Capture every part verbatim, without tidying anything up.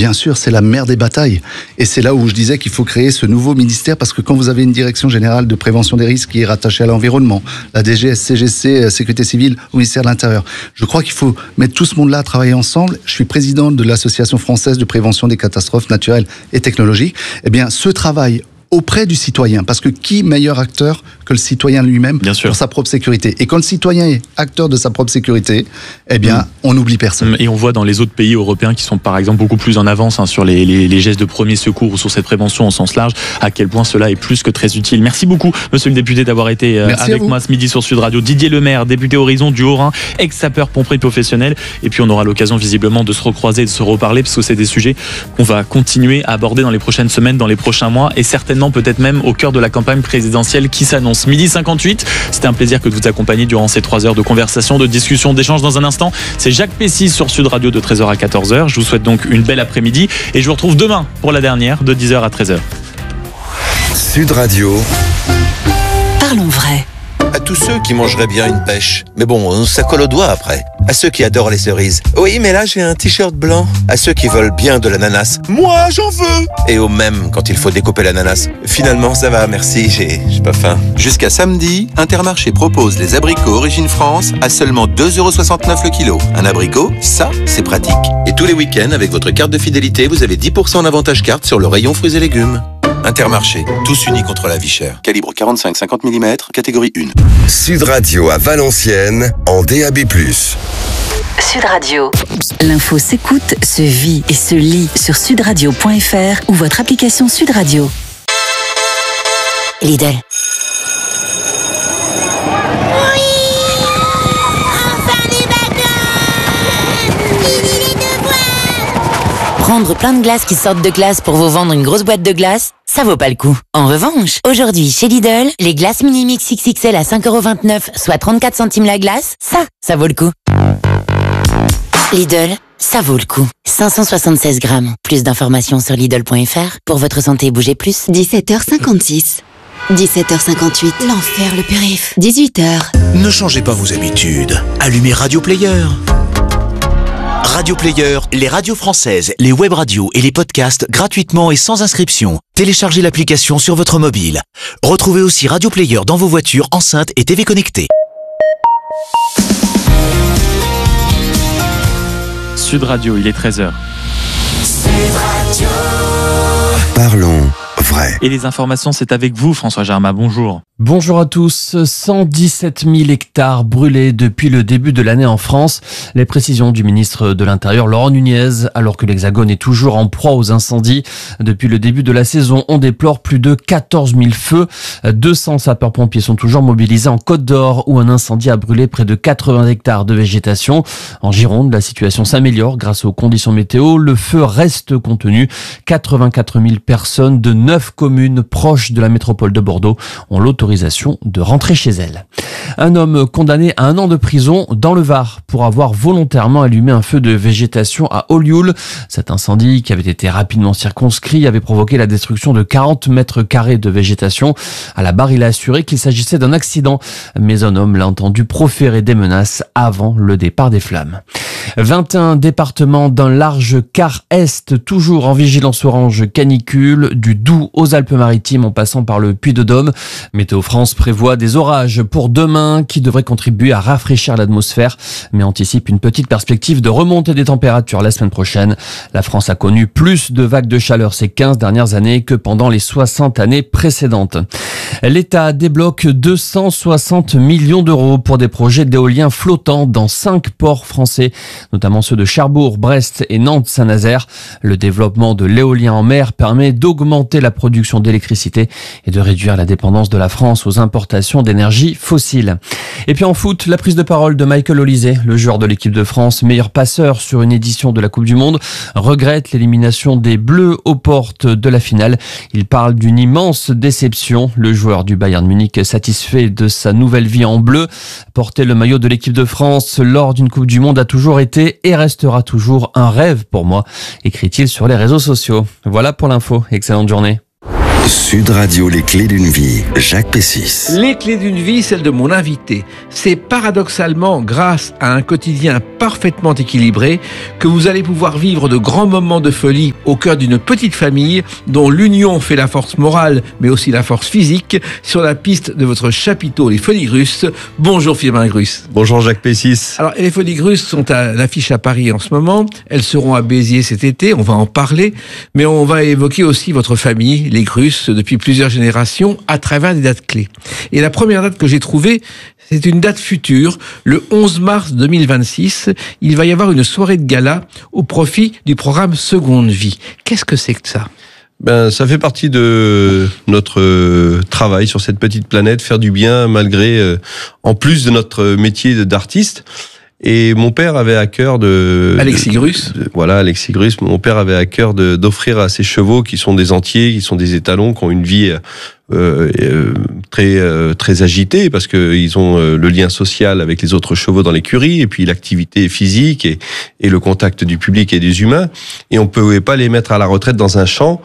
Bien sûr, c'est la mère des batailles. Et c'est là où je disais qu'il faut créer ce nouveau ministère, parce que quand vous avez une direction générale de prévention des risques qui est rattachée à l'environnement, la D G S, C G C, Sécurité civile au ministère de l'Intérieur, je crois qu'il faut mettre tout ce monde-là à travailler ensemble. Je suis président de l'Association française de prévention des catastrophes naturelles et technologiques. Eh bien, ce travail auprès du citoyen, parce que qui meilleur acteur que le citoyen lui-même pour sa propre sécurité. Et quand le citoyen est acteur de sa propre sécurité, eh bien, mmh. on n'oublie personne. Et on voit dans les autres pays européens qui sont par exemple beaucoup plus en avance hein, sur les, les, les gestes de premier secours ou sur cette prévention au sens large, à quel point cela est plus que très utile. Merci beaucoup, monsieur le député, d'avoir été euh, avec moi ce midi sur Sud Radio. Didier Lemaire, député Horizon du Haut-Rhin, ex-sapeur pompier professionnel. Et puis on aura l'occasion visiblement de se recroiser et de se reparler, parce que c'est des sujets qu'on va continuer à aborder dans les prochaines semaines, dans les prochains mois, et certainement peut-être même au cœur de la campagne présidentielle qui s'annonce. Midi cinquante-huit, c'était un plaisir que de vous accompagner durant ces trois heures de conversation, de discussion, d'échange. Dans un instant, c'est Jacques Pessis sur Sud Radio de treize heures à quatorze heures. Je vous souhaite donc une belle après-midi et je vous retrouve demain pour la dernière de dix heures à treize heures. Sud Radio. Parlons vrai. À tous ceux qui mangeraient bien une pêche. Mais bon, ça colle aux doigts après. À ceux qui adorent les cerises. Oui, mais là j'ai un t-shirt blanc. À ceux qui veulent bien de l'ananas. Moi, j'en veux. Et au même quand il faut découper l'ananas. Finalement, ça va, merci, j'ai, j'ai pas faim. Jusqu'à samedi, Intermarché propose les abricots Origine France à seulement deux euros soixante-neuf le kilo. Un abricot, ça, c'est pratique. Et tous les week-ends, avec votre carte de fidélité, vous avez dix pour cent d'avantage carte sur le rayon fruits et légumes. Intermarché, tous unis contre la vie chère. Calibre quarante-cinq à cinquante millimètres, catégorie un. Sud Radio à Valenciennes, en D A B plus. Sud Radio. L'info s'écoute, se vit et se lit sur sudradio point f r ou votre application Sud Radio. Lidl. Prendre plein de glaces qui sortent de glace pour vous vendre une grosse boîte de glace, ça vaut pas le coup. En revanche, aujourd'hui chez Lidl, les glaces Mini-Mix X X L à cinq euros vingt-neuf, soit trente-quatre centimes la glace, ça, ça vaut le coup. Lidl, ça vaut le coup. cinq cent soixante-seize grammes. Plus d'informations sur Lidl point f r. Pour votre santé, bougez plus. dix-sept heures cinquante-six. dix-sept heures cinquante-huit. L'enfer, le périph'. dix-huit heures. Ne changez pas vos habitudes. Allumez Radio Player. Radio Player, les radios françaises, les web radios et les podcasts gratuitement et sans inscription. Téléchargez l'application sur votre mobile. Retrouvez aussi Radio Player dans vos voitures, enceintes et T V connectées. Sud Radio, il est treize heures. Sud Radio. Parlons vrai. Et les informations, c'est avec vous, François Germain. Bonjour. Bonjour à tous. cent dix-sept mille hectares brûlés depuis le début de l'année en France. Les précisions du ministre de l'Intérieur, Laurent Nunez, alors que l'Hexagone est toujours en proie aux incendies. Depuis le début de la saison, on déplore plus de quatorze mille feux. deux cents sapeurs-pompiers sont toujours mobilisés en Côte d'Or, où un incendie a brûlé près de quatre-vingts hectares de végétation. En Gironde, la situation s'améliore grâce aux conditions météo. Le feu reste contenu. quatre-vingt-quatre mille personnes de neuf communes proches de la métropole de Bordeaux ont l'autorisation de rentrer chez elle. Un homme condamné à un an de prison dans le Var pour avoir volontairement allumé un feu de végétation à Olioul. Cet incendie, qui avait été rapidement circonscrit, avait provoqué la destruction de quarante mètres carrés de végétation. À la barre, il a assuré qu'il s'agissait d'un accident, mais un homme l'a entendu proférer des menaces avant le départ des flammes. vingt et un départements d'un large quart est, toujours en vigilance orange canicule, du Doubs aux Alpes-Maritimes en passant par le Puy-de-Dôme. Météo France prévoit des orages pour demain qui devraient contribuer à rafraîchir l'atmosphère, mais anticipe une petite perspective de remontée des températures la semaine prochaine. La France a connu plus de vagues de chaleur ces quinze dernières années que pendant les soixante années précédentes. L'État débloque deux cent soixante millions d'euros pour des projets d'éolien flottants dans cinq ports français, notamment ceux de Cherbourg, Brest et Nantes-Saint-Nazaire. Le développement de l'éolien en mer permet d'augmenter la production d'électricité et de réduire la dépendance de la France aux importations d'énergie fossile. Et puis en foot, la prise de parole de Michael Olise, le joueur de l'équipe de France, meilleur passeur sur une édition de la Coupe du Monde, regrette l'élimination des Bleus aux portes de la finale. Il parle d'une immense déception. Le joueur du Bayern Munich, satisfait de sa nouvelle vie en bleu, porter le maillot de l'équipe de France lors d'une Coupe du Monde a toujours été et restera toujours un rêve pour moi, écrit-il sur les réseaux sociaux. Voilà pour l'info. Excellente journée. Sud Radio, les clés d'une vie, Jacques Pessis. Les clés d'une vie, celle de mon invité. C'est paradoxalement grâce à un quotidien parfaitement équilibré que vous allez pouvoir vivre de grands moments de folie au cœur d'une petite famille dont l'union fait la force morale mais aussi la force physique sur la piste de votre chapiteau Les Folies Grusses. Bonjour Firmin Gruss. Bonjour Jacques Pessis. Alors les Folies Grusses sont à l'affiche à Paris en ce moment. Elles seront à Béziers cet été, on va en parler, mais on va évoquer aussi votre famille, les Grusses, depuis plusieurs générations à travers des dates clés. Et la première date que j'ai trouvée, c'est une date future. Le onze mars deux mille vingt-six, il va y avoir une soirée de gala au profit du programme Seconde Vie. Qu'est-ce que c'est que ça ? Ben, ça fait partie de notre travail sur cette petite planète, faire du bien malgré, euh, en plus de notre métier d'artiste. Et mon père avait à cœur de... Alexis Gruss. de, de, Voilà, Alexis Gruss. Mon père avait à cœur de, d'offrir à ses chevaux, qui sont des entiers, qui sont des étalons, qui ont une vie euh, euh, très euh, très agitée, parce qu'ils ont euh, le lien social avec les autres chevaux dans l'écurie, et puis l'activité physique et, et le contact du public et des humains. Et on ne pouvait pas les mettre à la retraite dans un champ.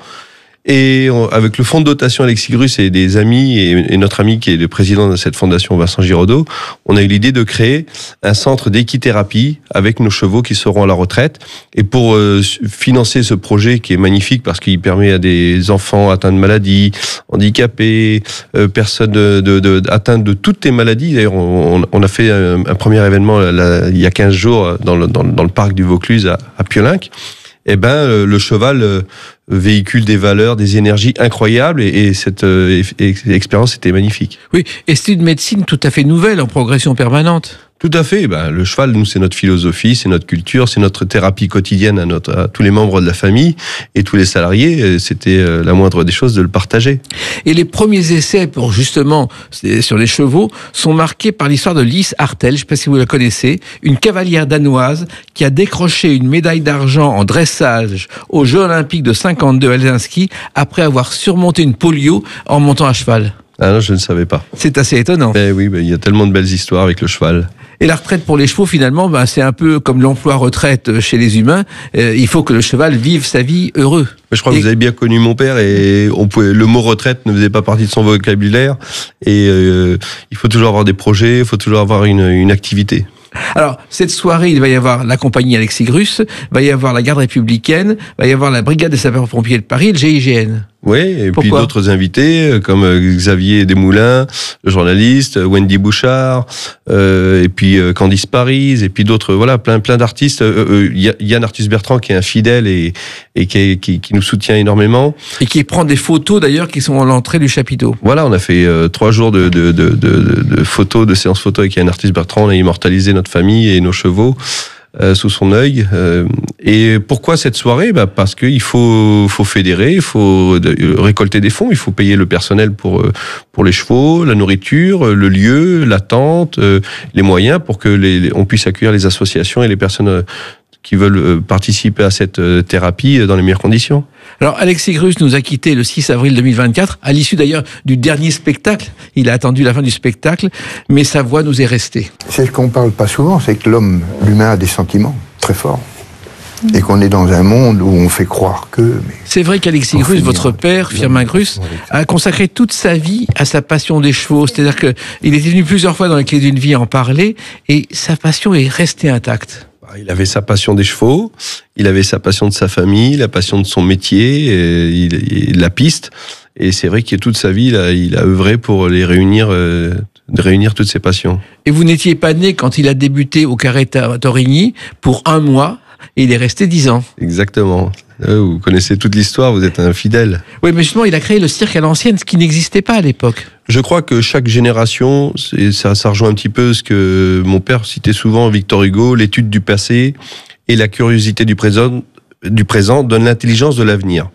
Et on, avec le fonds de dotation Alexis Gruss et des amis, et, et notre ami qui est le président de cette fondation, Vincent Giraudot, on a eu l'idée de créer un centre d'équithérapie avec nos chevaux qui seront à la retraite. Et pour euh, financer ce projet qui est magnifique parce qu'il permet à des enfants atteints de maladies, handicapés, euh, personnes de, de, de, atteintes de toutes les maladies. D'ailleurs, on, on a fait un, un premier événement là, il y a quinze jours dans le, dans, dans le parc du Vaucluse à, à Piolinc. Eh ben, le cheval euh, véhicule des valeurs, des énergies incroyables, et, et cette euh, expérience était magnifique. Oui, et c'est une médecine tout à fait nouvelle, en progression permanente. Tout à fait. Ben, le cheval, nous, c'est notre philosophie, c'est notre culture, c'est notre thérapie quotidienne à, notre, à tous les membres de la famille et tous les salariés. C'était la moindre des choses de le partager. Et les premiers essais pour justement sur les chevaux sont marqués par l'histoire de Lise Hartel. Je ne sais pas si vous la connaissez, une cavalière danoise qui a décroché une médaille d'argent en dressage aux Jeux Olympiques de cinquante-deux à Helsinki après avoir surmonté une polio en montant à cheval. Ah non, je ne savais pas. C'est assez étonnant. Eh oui, ben, il y a tellement de belles histoires avec le cheval. Et la retraite pour les chevaux, finalement, ben, c'est un peu comme l'emploi-retraite chez les humains. Euh, il faut que le cheval vive sa vie heureux. Je crois et... que vous avez bien connu mon père, et on pouvait, le mot retraite ne faisait pas partie de son vocabulaire. Et euh, il faut toujours avoir des projets, il faut toujours avoir une, une activité. Alors, cette soirée, il va y avoir la compagnie Alexis Gruss, il va y avoir la garde républicaine, il va y avoir la brigade des sapeurs-pompiers de Paris, le G I G N. Oui, et Pourquoi puis d'autres invités, comme Xavier Desmoulins, le journaliste, Wendy Bouchard, euh, et puis Candice Paris, et puis d'autres, voilà, plein plein d'artistes. Euh, euh, Yann Arthus Bertrand, qui est un fidèle et, et qui, qui, qui nous soutient énormément. Et qui prend des photos, d'ailleurs, qui sont à l'entrée du chapiteau. Voilà, on a fait euh, trois jours de, de, de, de, de photos, de séances photos avec Yann Arthus Bertrand. On a immortalisé notre famille et nos chevaux Euh, sous son œil. Euh, et pourquoi cette soirée ? Bah parce qu'il faut, faut fédérer, il faut récolter des fonds, il faut payer le personnel pour, pour les chevaux, la nourriture, le lieu, la tente, euh, les moyens pour que les, on puisse accueillir les associations et les personnes qui veulent participer à cette thérapie dans les meilleures conditions. Alors Alexis Gruss nous a quittés le six avril deux mille vingt-quatre, à l'issue d'ailleurs du dernier spectacle. Il a attendu la fin du spectacle, mais sa voix nous est restée. C'est ce qu'on parle pas souvent, c'est que l'homme, l'humain a des sentiments très forts. Mmh. Et qu'on est dans un monde où on fait croire que... Mais c'est vrai qu'Alexis Gruss, votre père, Firmin Gruss, a consacré toute sa vie à sa passion des chevaux. C'est-à-dire qu'il était venu plusieurs fois dans les clés d'une vie en parler, et sa passion est restée intacte. Il avait sa passion des chevaux, il avait sa passion de sa famille, la passion de son métier, et il, et la piste. Et c'est vrai que toute sa vie, il a, il a œuvré pour les réunir, euh, de réunir toutes ses passions. Et vous n'étiez pas né quand il a débuté au Carré Torigny pour un mois, et il est resté dix ans. Exactement. Vous connaissez toute l'histoire, vous êtes un fidèle. Oui, mais justement, il a créé le cirque à l'ancienne, ce qui n'existait pas à l'époque. Je crois que chaque génération, c'est, ça, ça rejoint un petit peu ce que mon père citait souvent, Victor Hugo, l'étude du passé et la curiosité du présent, du présent donne l'intelligence de l'avenir.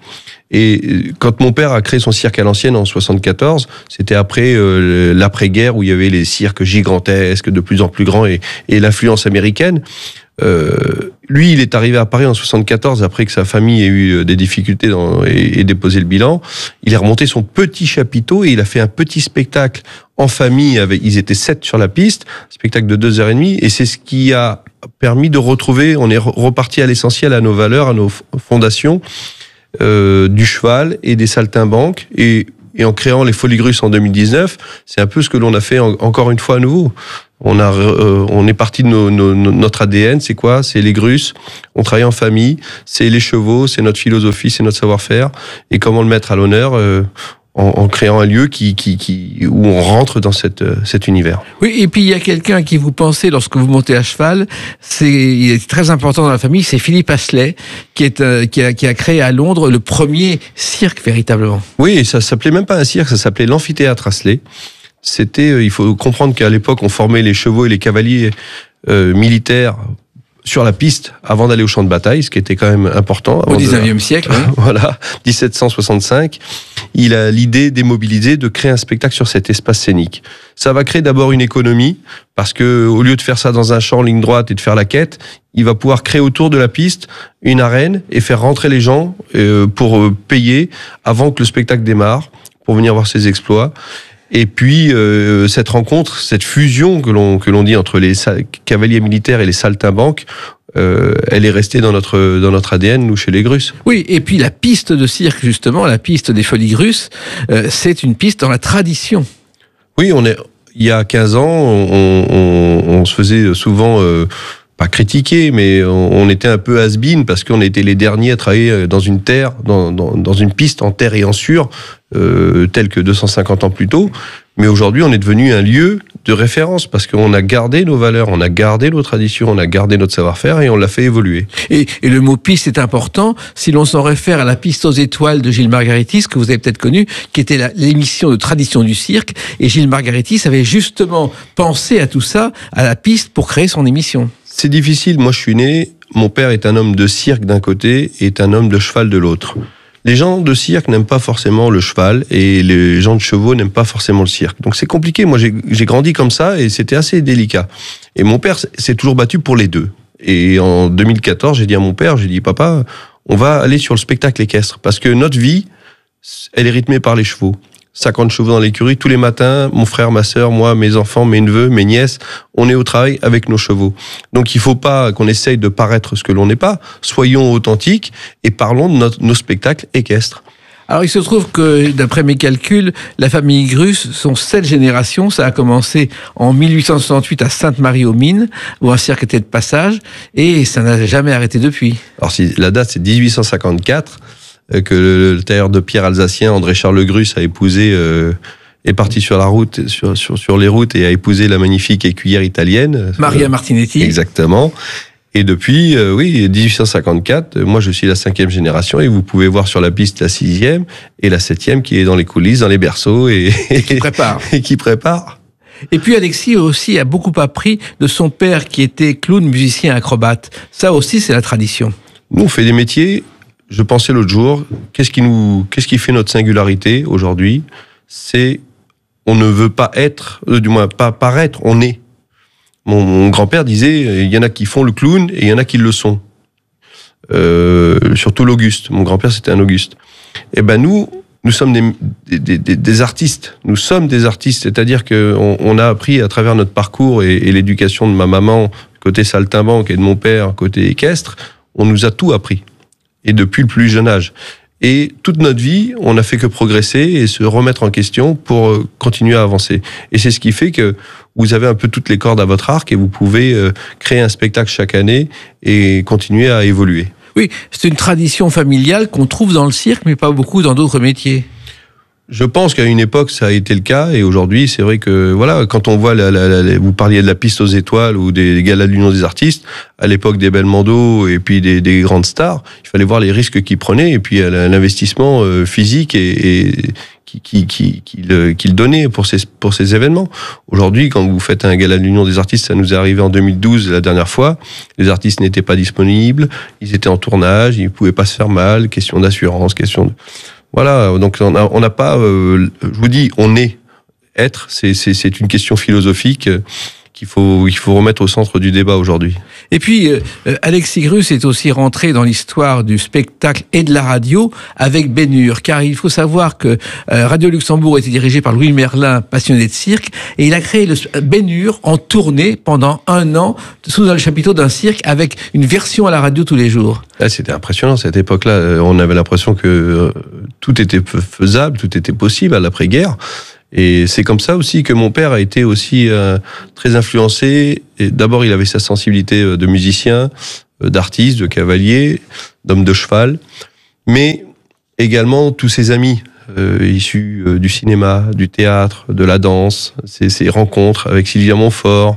Et quand mon père a créé son cirque à l'ancienne en soixante-quatorze, c'était après euh, l'après-guerre où il y avait les cirques gigantesques, de plus en plus grands, et, et l'influence américaine. Euh, lui, il est arrivé à Paris en soixante-quatorze après que sa famille ait eu des difficultés dans, et, et déposé le bilan. Il est remonté son petit chapiteau et il a fait un petit spectacle en famille. Avec, ils étaient sept sur la piste, spectacle de deux heures et demie, et c'est ce qui a permis de retrouver. On est reparti à l'essentiel, à nos valeurs, à nos fondations. euh, du cheval et des saltimbanques. Et, et en créant les Folies-Grusses en deux mille dix-neuf, c'est un peu ce que l'on a fait en, encore une fois à nouveau. On, a, euh, on est parti de nos, nos, notre A D N, c'est quoi? C'est les Grusses, on travaille en famille, c'est les chevaux, c'est notre philosophie, c'est notre savoir-faire. Et comment le mettre à l'honneur euh, en, en créant un lieu qui, qui, qui, où on rentre dans cette, cet univers. Oui, et puis il y a quelqu'un à qui vous pensez lorsque vous montez à cheval, c'est, il est très important dans la famille, c'est Philippe Astley, qui, est, euh, qui, a, qui a créé à Londres le premier cirque véritablement. Oui, ça s'appelait même pas un cirque, ça s'appelait l'amphithéâtre Astley. C'était, il faut comprendre qu'à l'époque, on formait les chevaux et les cavaliers euh, militaires sur la piste avant d'aller au champ de bataille, ce qui était quand même important. Au dix-neuvième siècle. Hein. Voilà, dix-sept cent soixante-cinq. Il a l'idée démobilisée de créer un spectacle sur cet espace scénique. Ça va créer d'abord une économie, parce que au lieu de faire ça dans un champ ligne droite et de faire la quête, il va pouvoir créer autour de la piste une arène et faire rentrer les gens euh, pour euh, payer avant que le spectacle démarre, pour venir voir ses exploits. Et puis euh, cette rencontre, cette fusion que l'on que l'on dit entre les cavaliers militaires et les saltimbanques, euh, elle est restée dans notre dans notre A D N, nous, chez les Grusses. Oui, et puis la piste de cirque, justement, la piste des Folies-Grusses, euh, c'est une piste dans la tradition. Oui, on est. Il y a quinze ans, on, on, on se faisait souvent euh, pas critiquer, mais on, on était un peu has-been parce qu'on était les derniers à travailler dans une terre, dans, dans, dans une piste en terre et en sur, euh, telle que deux cent cinquante ans plus tôt. Mais aujourd'hui, on est devenu un lieu de référence parce qu'on a gardé nos valeurs, on a gardé nos traditions, on a gardé notre savoir-faire et on l'a fait évoluer. Et, et le mot piste est important. Si l'on s'en réfère à la piste aux étoiles de Gilles Margaritis, que vous avez peut-être connu, qui était la, l'émission de tradition du cirque, et Gilles Margaritis avait justement pensé à tout ça, à la piste, pour créer son émission. C'est difficile. Moi, je suis né, mon père est un homme de cirque d'un côté et est un homme de cheval de l'autre. Les gens de cirque n'aiment pas forcément le cheval et les gens de chevaux n'aiment pas forcément le cirque. Donc c'est compliqué. Moi, j'ai, j'ai grandi comme ça et c'était assez délicat. Et mon père s'est toujours battu pour les deux. Et en deux mille quatorze, j'ai dit à mon père, j'ai dit, papa, on va aller sur le spectacle équestre parce que notre vie, elle est rythmée par les chevaux. cinquante chevaux dans l'écurie, tous les matins, mon frère, ma sœur, moi, mes enfants, mes neveux, mes nièces, on est au travail avec nos chevaux. Donc il faut pas qu'on essaye de paraître ce que l'on n'est pas, soyons authentiques et parlons de notre, nos spectacles équestres. Alors il se trouve que, d'après mes calculs, la famille Grusse sont sept générations. Ça a commencé en mille huit cent soixante-huit à Sainte-Marie-aux-Mines, où un cirque était de passage, et ça n'a jamais arrêté depuis. Alors si la date c'est dix-huit cent cinquante-quatre, que le, le tailleur de pierre alsacien André-Charles Grusse a épousé, euh, est parti sur la route, sur, sur, sur les routes et a épousé la magnifique écuyère italienne. Maria Martinetti. Exactement. Et depuis, euh, oui, dix-huit cent cinquante-quatre, moi je suis la cinquième génération et vous pouvez voir sur la piste la sixième et la septième qui est dans les coulisses, dans les berceaux et, et qui prépare. et qui prépare. Et puis Alexis aussi a beaucoup appris de son père qui était clown, musicien, acrobate. Ça aussi c'est la tradition. Nous on fait des métiers. Je pensais l'autre jour, qu'est-ce qui nous, qu'est-ce qui fait notre singularité aujourd'hui? C'est, on ne veut pas être, euh, du moins pas paraître, on est. Mon, mon grand-père disait, il y en a qui font le clown et il y en a qui le sont. Euh, surtout l'Auguste. Mon grand-père c'était un Auguste. Et ben nous, nous sommes des, des, des, des artistes. Nous sommes des artistes, c'est-à-dire que on, on a appris à travers notre parcours et, et l'éducation de ma maman côté saltimbanque et de mon père côté équestre, on nous a tout appris. Et depuis le plus jeune âge. Et toute notre vie, on n'a fait que progresser et se remettre en question pour continuer à avancer. Et c'est ce qui fait que vous avez un peu toutes les cordes à votre arc et vous pouvez créer un spectacle chaque année et continuer à évoluer. Oui, c'est une tradition familiale qu'on trouve dans le cirque, mais pas beaucoup dans d'autres métiers. Je pense qu'à une époque, ça a été le cas, et aujourd'hui, c'est vrai que, voilà, quand on voit, la, la, la, vous parliez de la piste aux étoiles ou des, des galas de l'Union des artistes, à l'époque des Belmondo et puis des, des grandes stars, il fallait voir les risques qu'ils prenaient et puis l'investissement physique et, et qui, qui, qui, qu'il, qu'il donnait pour ces, pour ces événements. Aujourd'hui, quand vous faites un gala de l'Union des artistes, ça nous est arrivé en deux mille douze, la dernière fois, les artistes n'étaient pas disponibles, ils étaient en tournage, ils pouvaient pas se faire mal, question d'assurance, question de... Voilà, donc on n'a on n'a pas, euh, je vous dis, on est, être, c'est, c'est, c'est une question philosophique qu'il faut, il faut remettre au centre du débat aujourd'hui. Et puis, euh, Alexis Grus est aussi rentré dans l'histoire du spectacle et de la radio avec Ben Hur, car il faut savoir que euh, Radio Luxembourg était dirigé par Louis Merlin, passionné de cirque, et il a créé le Ben Hur en tournée pendant un an sous le chapiteau d'un cirque avec une version à la radio tous les jours. Ah, c'était impressionnant cette époque-là. On avait l'impression que euh, tout était faisable, tout était possible à l'après-guerre. Et c'est comme ça aussi que mon père a été aussi euh, très influencé. Et d'abord, il avait sa sensibilité de musicien, euh, d'artiste, de cavalier, d'homme de cheval, mais également tous ses amis euh, issus euh, du cinéma, du théâtre, de la danse, ses, ses rencontres avec Sylvia Montfort,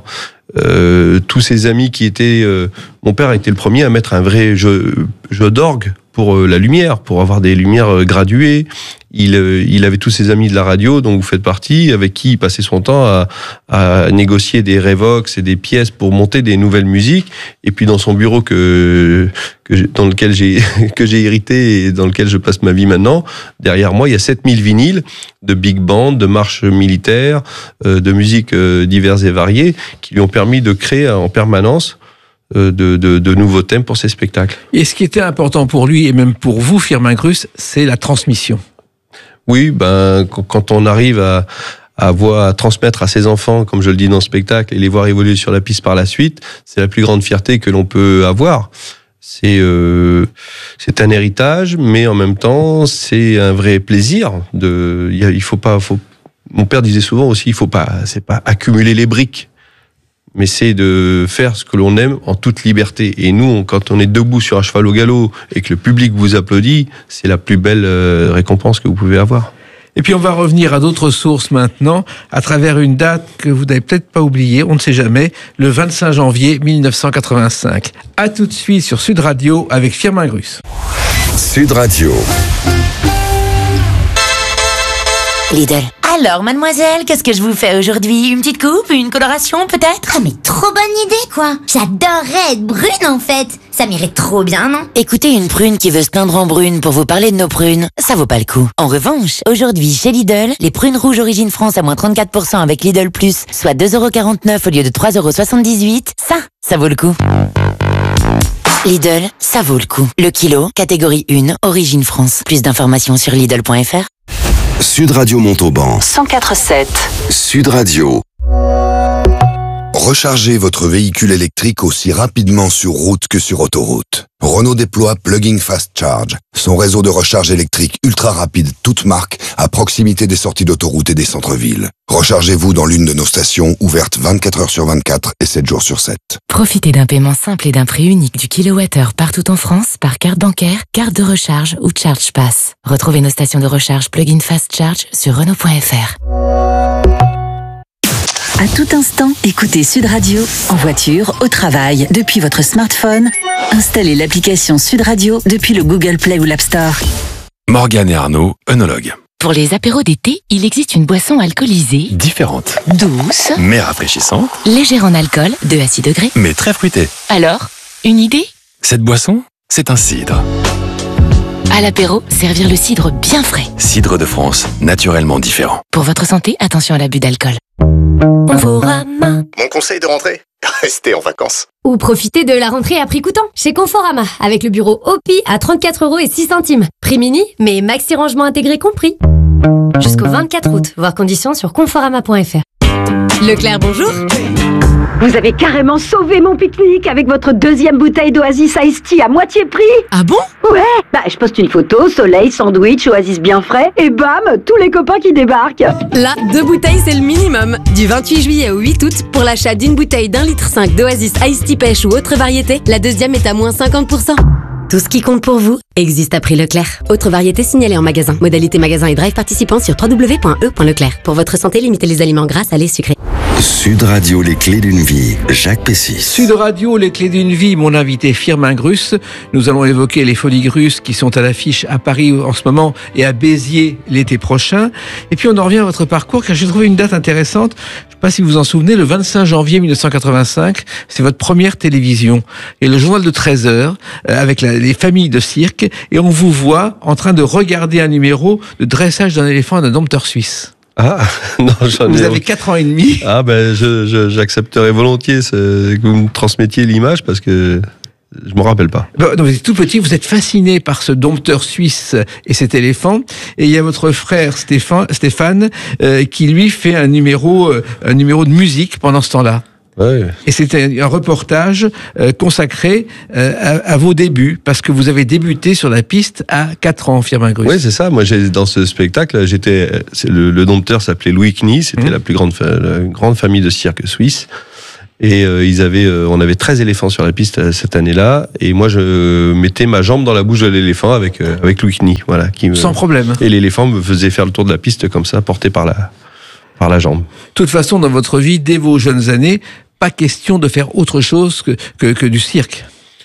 euh, tous ses amis qui étaient... Euh, mon père a été le premier à mettre un vrai jeu, jeu d'orgue pour euh, la lumière, pour avoir des lumières euh, graduées. Il, euh, il avait tous ses amis de la radio, dont vous faites partie, avec qui il passait son temps à, à négocier des Revox et des pièces pour monter des nouvelles musiques. Et puis dans son bureau que, que dans lequel j'ai que j'ai hérité et dans lequel je passe ma vie maintenant, derrière moi, il y a sept mille vinyles de big band, de marches militaires, euh, de musiques euh, diverses et variées, qui lui ont permis de créer en permanence De, de, de nouveaux thèmes pour ces spectacles. Et ce qui était important pour lui, et même pour vous, Firmin Grus, c'est la transmission. Oui, ben, quand on arrive à, à, voir, à transmettre à ses enfants, comme je le dis dans le spectacle, et les voir évoluer sur la piste par la suite, c'est la plus grande fierté que l'on peut avoir. C'est, euh, c'est un héritage, mais en même temps, c'est un vrai plaisir. De, il faut pas, faut, mon père disait souvent aussi, il faut pas, c'est pas accumuler les briques, mais c'est de faire ce que l'on aime en toute liberté. Et nous, quand on est debout sur un cheval au galop et que le public vous applaudit, c'est la plus belle récompense que vous pouvez avoir. Et puis on va revenir à d'autres sources maintenant, à travers une date que vous n'avez peut-être pas oubliée, on ne sait jamais, le vingt-cinq janvier mille neuf cent quatre-vingt-cinq. À tout de suite sur Sud Radio avec Firmin Grus. Sud Radio. Lidl. Alors, mademoiselle, qu'est-ce que je vous fais aujourd'hui? Une petite coupe? Une coloration, peut-être? Ah, mais trop bonne idée, quoi. J'adorerais être brune, en fait. Ça m'irait trop bien, non? Écoutez, une prune qui veut se plaindre en brune pour vous parler de nos prunes, ça vaut pas le coup. En revanche, aujourd'hui, chez Lidl, les prunes rouges Origine France à moins trente-quatre pour cent avec Lidl Plus, soit deux euros quarante-neuf au lieu de trois euros soixante-dix-huit, ça, ça vaut le coup. Lidl, ça vaut le coup. Le kilo, catégorie un, Origine France. Plus d'informations sur Lidl point F R. Sud Radio Montauban. cent quatre virgule sept. Sud Radio. Rechargez votre véhicule électrique aussi rapidement sur route que sur autoroute. Renault déploie Plug-in Fast Charge, son réseau de recharge électrique ultra rapide, toute marque, à proximité des sorties d'autoroute et des centres-villes. Rechargez-vous dans l'une de nos stations, ouvertes vingt-quatre heures sur vingt-quatre et sept jours sur sept. Profitez d'un paiement simple et d'un prix unique du kilowattheure partout en France par carte bancaire, carte de recharge ou Charge Pass. Retrouvez nos stations de recharge Plug-in Fast Charge sur Renault point F R. À tout instant, écoutez Sud Radio, en voiture, au travail, depuis votre smartphone. Installez l'application Sud Radio depuis le Google Play ou l'App Store. Morgane et Arnaud, œnologues. Pour les apéros d'été, il existe une boisson alcoolisée, Différente, douce, mais rafraîchissante, légère en alcool, deux à six degrés. mais très fruitée. Alors, une idée? Cette boisson, c'est un cidre. À l'apéro, servir le cidre bien frais. Cidre de France, naturellement différent. Pour votre santé, attention à l'abus d'alcool. Conforama. Mon conseil de rentrée, restez en vacances. Ou profitez de la rentrée à prix coûtant chez Conforama avec le bureau O P I à trente-quatre euros et six centimes. Prix mini, mais maxi rangement intégré compris. Jusqu'au vingt-quatre août, voir conditions sur conforama point F R. Leclerc, bonjour. Vous avez carrément sauvé mon pique-nique avec votre deuxième bouteille d'Oasis Iced Tea à moitié prix. Ah bon? Ouais. Bah, je poste une photo, soleil, sandwich, Oasis bien frais, et bam, tous les copains qui débarquent. Là, deux bouteilles, c'est le minimum. Du vingt-huit juillet au huit août, pour l'achat d'une bouteille d'un litre cinq d'Oasis Iced Tea pêche ou autre variété, la deuxième est à moins cinquante pour cent. Tout ce qui compte pour vous existe à prix Leclerc. Autre variété signalée en magasin. Modalité magasin et drive participant sur w w w point e point leclerc. Pour votre santé, limitez les aliments gras, salés, sucrés. Sud Radio, les clés d'une vie. Jacques Pessis. Sud Radio, les clés d'une vie. Mon invité Firmin Grus. Nous allons évoquer les Folies Grus qui sont à l'affiche à Paris en ce moment et à Béziers l'été prochain. Et puis on en revient à votre parcours car j'ai trouvé une date intéressante. Je ne sais pas si vous vous en souvenez, le vingt-cinq janvier mille neuf cent quatre-vingt-cinq, c'est votre première télévision. Et le journal de treize heures avec la, les familles de cirque. Et on vous voit en train de regarder un numéro de dressage d'un éléphant d'un dompteur suisse. Ah, non, j'en ai... Vous avez quatre ans et demi. Ah, ben, je, je, j'accepterais volontiers ce, que vous me transmettiez l'image parce que je me rappelle pas. Bon, donc vous êtes tout petit, vous êtes fasciné par ce dompteur suisse et cet éléphant. Et il y a votre frère Stéphane, Stéphane euh, qui lui fait un numéro, euh, un numéro de musique pendant ce temps-là. Ouais. Et c'était un reportage euh, consacré euh, à, à vos débuts, parce que vous avez débuté sur la piste à quatre ans, Firmin Grus. Oui, c'est ça. Moi, j'ai, dans ce spectacle, j'étais, c'est le, le dompteur s'appelait Louis Knie, c'était mmh. la plus grande, la grande famille de cirque suisse. Et euh, ils avaient, euh, on avait treize éléphants sur la piste euh, cette année-là. Et moi, je mettais ma jambe dans la bouche de l'éléphant avec euh, avec Louis Knie, voilà, qui me, sans problème. Et l'éléphant me faisait faire le tour de la piste comme ça, porté par la par la jambe. De toute façon, dans votre vie, dès vos jeunes années, pas question de faire autre chose que, que, que du cirque.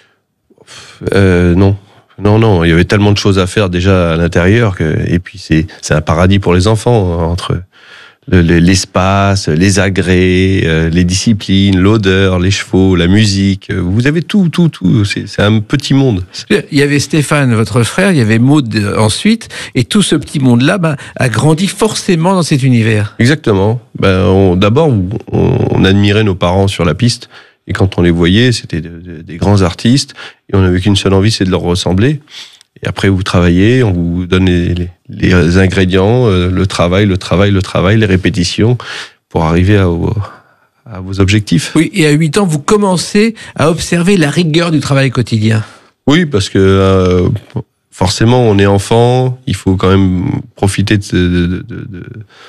Euh, non. Non, non, il y avait tellement de choses à faire déjà à l'intérieur que, et puis c'est, c'est un paradis pour les enfants, entre le, le, l'espace, les agrès, euh, les disciplines, l'odeur, les chevaux, la musique. Vous avez tout, tout, tout. C'est, c'est un petit monde. Il y avait Stéphane, votre frère, il y avait Maud ensuite, et tout ce petit monde-là ben, a grandi forcément dans cet univers. Exactement. Ben, on, d'abord, on, on admirait nos parents sur la piste, et quand on les voyait, c'était de, de, des grands artistes, et on n'avait qu'une seule envie, c'est de leur ressembler. Et après, vous travaillez, on vous donne les, les, les ingrédients, euh, le travail, le travail, le travail, les répétitions, pour arriver à, au, à vos objectifs. Oui, et à huit ans, vous commencez à observer la rigueur du travail quotidien. Oui, parce que euh, forcément, on est enfant, il faut quand même profiter de, de, de, de,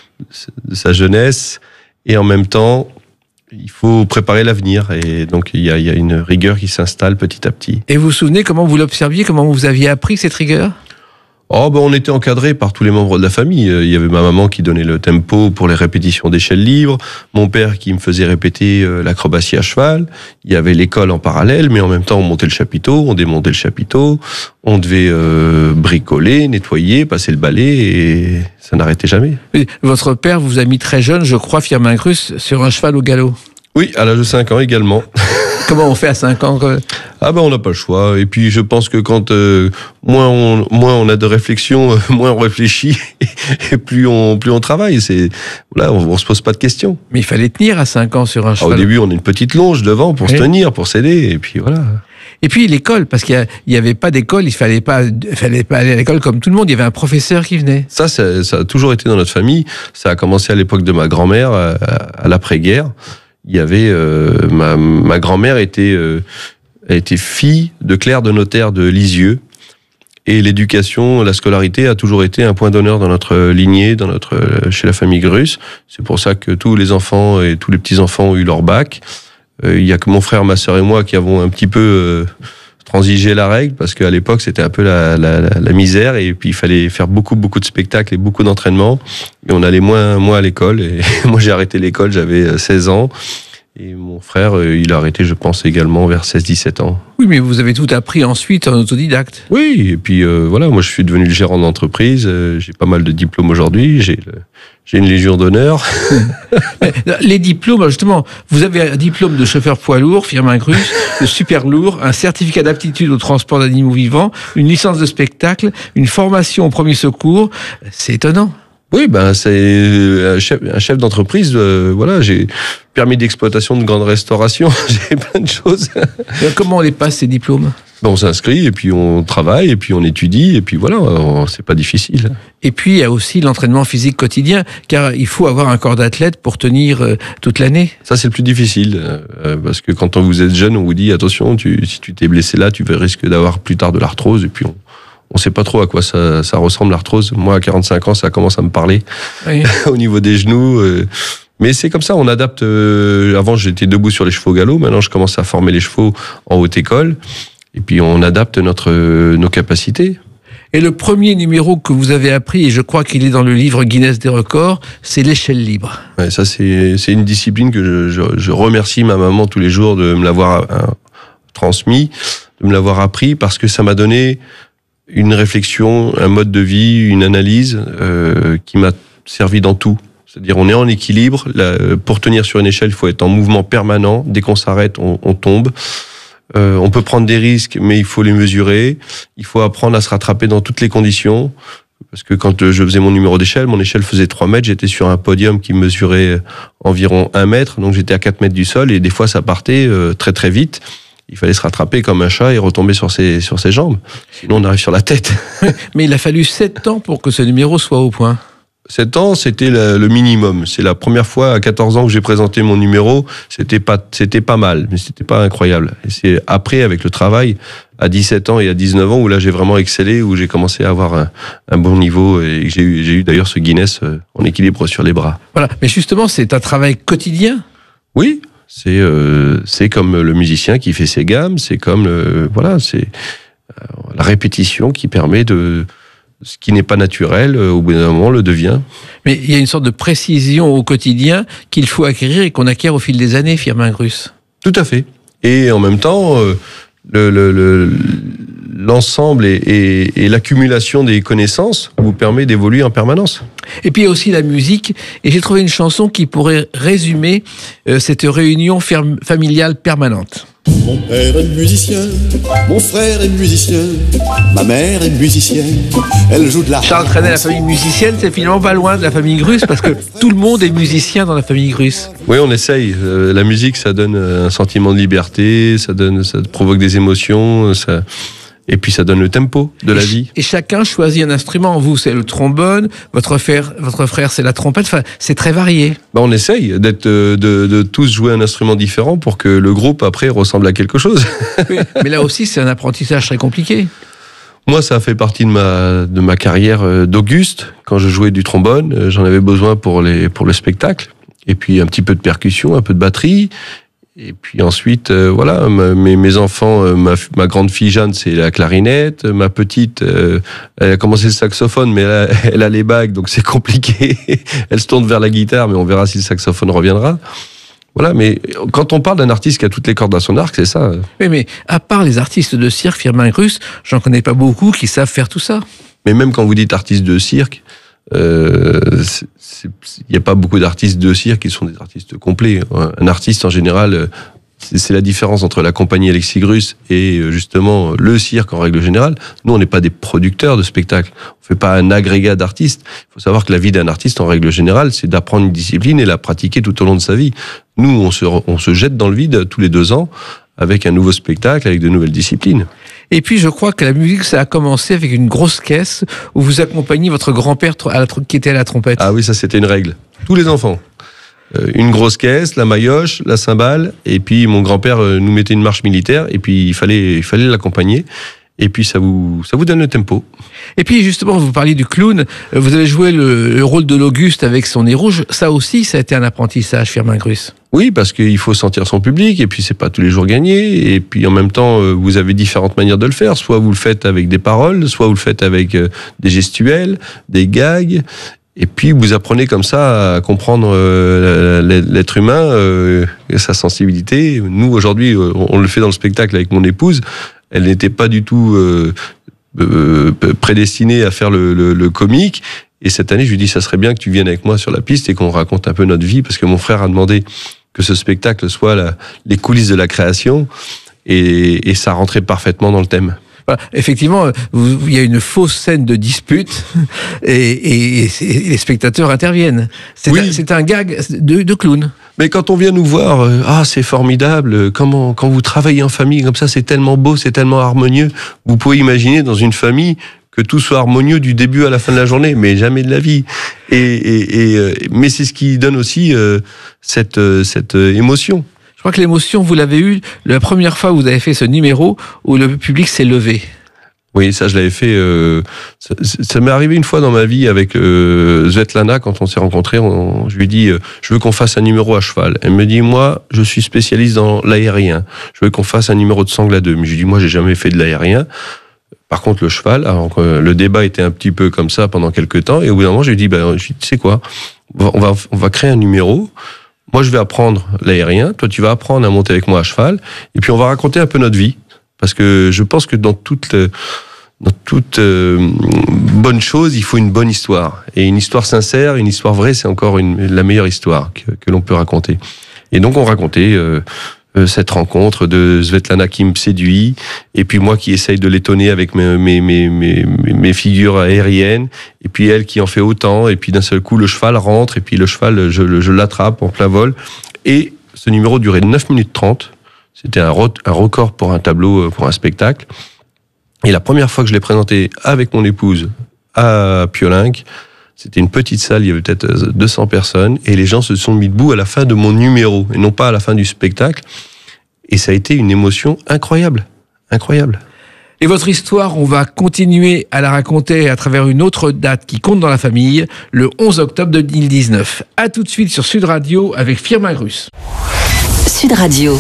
de sa jeunesse, et en même temps, il faut préparer l'avenir, et donc il y a, il y a une rigueur qui s'installe petit à petit. Et vous vous souvenez comment vous l'observiez, comment vous aviez appris cette rigueur ? Oh, ben on était encadré par tous les membres de la famille. Il y avait ma maman qui donnait le tempo pour les répétitions d'échelle libre, mon père qui me faisait répéter l'acrobatie à cheval, il y avait l'école en parallèle, mais en même temps on montait le chapiteau, on démontait le chapiteau, on devait euh, bricoler, nettoyer, passer le balai, et ça n'arrêtait jamais. Et votre père vous a mis très jeune, je crois, Firmin Grus, sur un cheval au galop. Oui, à l'âge de cinq ans également. Comment on fait à cinq ans que... Ah ben on n'a pas le choix. Et puis je pense que quand euh, moins on moins on a de réflexion, euh, moins on réfléchit, et plus on plus on travaille. C'est voilà, on, on se pose pas de questions. Mais il fallait tenir à cinq ans sur un cheval. Ah, au début, on a une petite longe devant pour oui. se tenir, pour s'aider, et puis voilà. Et puis l'école, parce qu'il y avait pas d'école, il fallait pas, il fallait pas aller à l'école comme tout le monde. Il y avait un professeur qui venait. Ça, ça, ça a toujours été dans notre famille. Ça a commencé à l'époque de ma grand-mère, à, à l'après-guerre. Il y avait euh, ma, ma grand-mère était euh, était fille de clerc de notaire de Lisieux, et l'éducation, la scolarité a toujours été un point d'honneur dans notre lignée, dans notre chez la famille Grus. C'est pour ça que tous les enfants et tous les petits enfants ont eu leur bac. Euh, il y a que mon frère, ma sœur et moi qui avons un petit peu euh, transigé la règle, parce qu'à l'époque c'était un peu la, la, la, la misère, et puis il fallait faire beaucoup beaucoup de spectacles et beaucoup d'entraînements, et on allait moins moins à l'école. Et moi j'ai arrêté l'école, j'avais seize ans, et mon frère il a arrêté, je pense, également vers seize dix-sept ans. Oui, mais vous avez tout appris ensuite en autodidacte. Oui, et puis euh, voilà, moi je suis devenu le gérant d'entreprise, euh, j'ai pas mal de diplômes aujourd'hui, j'ai le, j'ai une légion d'honneur. Les diplômes, justement, vous avez un diplôme de chauffeur poids lourd, Firmin Grus, de super lourd, un certificat d'aptitude au transport d'animaux vivants, une licence de spectacle, une formation au premier secours. C'est étonnant. Oui, ben c'est un chef, un chef d'entreprise. Euh, voilà, j'ai permis d'exploitation de grande restauration. J'ai plein de choses. Et comment on les passe, ces diplômes ? Ben on s'inscrit, et puis on travaille, et puis on étudie, et puis voilà, on, c'est pas difficile. Et puis il y a aussi l'entraînement physique quotidien, car il faut avoir un corps d'athlète pour tenir euh, toute l'année. Ça c'est le plus difficile, euh, parce que quand vous êtes jeune, on vous dit attention, tu, si tu t'es blessé là, tu risques d'avoir plus tard de l'arthrose, et puis on on sait pas trop à quoi ça, ça ressemble l'arthrose. Moi à quarante-cinq ans, ça commence à me parler oui. Au niveau des genoux. Euh, mais c'est comme ça, on adapte. Euh, avant j'étais debout sur les chevaux galop, maintenant je commence à former les chevaux en haute école. Et puis on adapte notre, euh, nos capacités. Et le premier numéro que vous avez appris, et je crois qu'il est dans le livre Guinness des records, c'est l'échelle libre. Ouais, ça c'est, c'est une discipline que je, je, je remercie ma maman tous les jours de me l'avoir euh, transmis, de me l'avoir appris, parce que ça m'a donné une réflexion, un mode de vie, une analyse euh, qui m'a servi dans tout. C'est-à-dire on est en équilibre. Là, pour tenir sur une échelle, il faut être en mouvement permanent. Dès qu'on s'arrête, on, on tombe. Euh, on peut prendre des risques, mais il faut les mesurer. Il faut apprendre à se rattraper dans toutes les conditions. Parce que quand je faisais mon numéro d'échelle, mon échelle faisait trois mètres, j'étais sur un podium qui mesurait environ un mètre, donc j'étais à quatre mètres du sol, et des fois ça partait euh, très très vite. Il fallait se rattraper comme un chat et retomber sur ses, sur ses jambes. Sinon on arrive sur la tête. Mais il a fallu sept ans pour que ce numéro soit au point. sept ans, c'était le, le minimum. C'est la première fois à quatorze ans que j'ai présenté mon numéro. C'était pas, c'était pas mal, mais c'était pas incroyable. Et c'est après, avec le travail, à dix-sept ans et à dix-neuf ans, où là j'ai vraiment excellé, où j'ai commencé à avoir un, un bon niveau, et j'ai eu, j'ai eu d'ailleurs ce Guinness en équilibre sur les bras. Voilà. Mais justement, c'est un travail quotidien. Oui. C'est, euh, c'est comme le musicien qui fait ses gammes. C'est comme le, voilà, c'est euh, la répétition qui permet de, ce qui n'est pas naturel, au bout d'un moment, le devient. Mais il y a une sorte de précision au quotidien qu'il faut acquérir et qu'on acquiert au fil des années, Firmin Grus. Tout à fait. Et en même temps, euh, le, le, le, l'ensemble et, et, et l'accumulation des connaissances vous permet d'évoluer en permanence. Et puis il y a aussi la musique. Et j'ai trouvé une chanson qui pourrait résumer euh, cette réunion ferme, familiale permanente. Mon père est musicien, mon frère est musicien, ma mère est musicienne, elle joue de la... Charles Trenet, la famille musicienne, c'est finalement pas loin de la famille Grus, parce que tout le monde est musicien dans la famille Grus. Oui, on essaye. Euh, la musique, ça donne un sentiment de liberté, ça donne, ça provoque des émotions, ça... Et puis ça donne le tempo de la et vie. Et chacun choisit un instrument. Vous, c'est le trombone, votre frère, votre frère c'est la trompette. Enfin, c'est très varié. Ben, on essaye d'être, de, de tous jouer un instrument différent pour que le groupe, après, ressemble à quelque chose. Oui, mais là aussi, c'est un apprentissage très compliqué. Moi, ça a fait partie de ma, de ma carrière d'Auguste. Quand je jouais du trombone, j'en avais besoin pour, les, pour le spectacle. Et puis un petit peu de percussion, un peu de batterie. Et puis ensuite, euh, voilà, ma, mes, mes enfants, euh, ma, ma grande fille Jeanne, c'est la clarinette. Ma petite, euh, elle a commencé le saxophone, mais elle a, elle a les bagues, donc c'est compliqué. Elle se tourne vers la guitare, mais on verra si le saxophone reviendra. Voilà, mais quand on parle d'un artiste qui a toutes les cordes à son arc, c'est ça. Oui, mais à part les artistes de cirque, Firmin Grus, j'en connais pas beaucoup qui savent faire tout ça. Mais même quand vous dites artiste de cirque, euh, il n'y a pas beaucoup d'artistes de cirque qui sont des artistes complets. Un artiste, en général, c'est la différence entre la compagnie Alexis Grus et justement le cirque en règle générale. Nous, on n'est pas des producteurs de spectacles. On fait pas un agrégat d'artistes. Il faut savoir que la vie d'un artiste, en règle générale, c'est d'apprendre une discipline et la pratiquer tout au long de sa vie. Nous, on se, on se jette dans le vide tous les deux ans avec un nouveau spectacle, avec de nouvelles disciplines. Et puis, je crois que la musique, ça a commencé avec une grosse caisse où vous accompagnez votre grand-père à la, qui était à la trompette. Ah oui, ça, c'était une règle. Tous les enfants. Euh, une grosse caisse, la maillotche, la cymbale, et puis mon grand-père euh, nous mettait une marche militaire, et puis il fallait, il fallait l'accompagner. Et puis ça vous, ça vous donne le tempo. Et puis justement, vous parliez du clown. Vous avez joué le, le rôle de l'Auguste avec son nez rouge. Ça aussi, ça a été un apprentissage, Firmin Grus. Oui, parce qu'il faut sentir son public, et puis c'est pas tous les jours gagné. Et puis en même temps, vous avez différentes manières de le faire. Soit vous le faites avec des paroles, soit vous le faites avec des gestuels, des gags. Et puis vous apprenez comme ça à comprendre euh, l'être humain, euh, sa sensibilité. Nous aujourd'hui, on le fait dans le spectacle avec mon épouse. Elle n'était pas du tout euh, euh, prédestinée à faire le, le, le comique. Et cette année, je lui dis, ça serait bien que tu viennes avec moi sur la piste et qu'on raconte un peu notre vie, parce que mon frère a demandé que ce spectacle soit la, les coulisses de la création, et, et ça rentrait parfaitement dans le thème. Voilà, effectivement, vous, il y a une fausse scène de dispute et, et, et les spectateurs interviennent. C'est oui. un, c'est un gag de, de clown. Mais quand on vient nous voir, euh, ah c'est formidable, comment quand vous travaillez en famille comme ça, c'est tellement beau, c'est tellement harmonieux. Vous pouvez imaginer dans une famille que tout soit harmonieux du début à la fin de la journée, mais jamais de la vie. Et, et, et euh, mais c'est ce qui donne aussi euh, cette euh, cette euh, émotion. Je crois que l'émotion, vous l'avez eue la première fois où vous avez fait ce numéro où le public s'est levé. Oui, ça je l'avais fait. Euh, ça, ça m'est arrivé une fois dans ma vie avec euh, Svetlana, quand on s'est rencontrés. On, je lui dis, euh, je veux qu'on fasse un numéro à cheval. Elle me dit, moi, je suis spécialiste dans l'aérien. Je veux qu'on fasse un numéro de sangle à deux. Mais je lui dis, moi, j'ai jamais fait de l'aérien. Par contre, le cheval, alors, euh, le débat était un petit peu comme ça pendant quelques temps. Et au bout d'un moment, je lui dis, ben, je dis, tu sais quoi, on va, on va créer un numéro. Moi, je vais apprendre l'aérien. Toi, tu vas apprendre à monter avec moi à cheval. Et puis, on va raconter un peu notre vie. Parce que je pense que dans toute, dans toute euh, bonne chose, il faut une bonne histoire. Et une histoire sincère, une histoire vraie, c'est encore une, la meilleure histoire que, que l'on peut raconter. Et donc, on racontait euh, euh, cette rencontre de Svetlana qui me séduit, et puis moi qui essaye de l'étonner avec mes, mes, mes, mes, mes figures aériennes, et puis elle qui en fait autant, et puis d'un seul coup le cheval rentre, et puis le cheval, je, je l'attrape en plein vol. Et ce numéro durait neuf minutes trente. C'était un, re- un record pour un tableau, pour un spectacle. Et la première fois que je l'ai présenté avec mon épouse à Piolinck, c'était une petite salle, il y avait peut-être deux cents personnes, et les gens se sont mis debout à la fin de mon numéro, et non pas à la fin du spectacle. Et ça a été une émotion incroyable, incroyable. Et votre histoire, on va continuer à la raconter à travers une autre date qui compte dans la famille, le onze octobre deux mille dix-neuf. À tout de suite sur Sud Radio avec Firmin Grus. Sud Radio.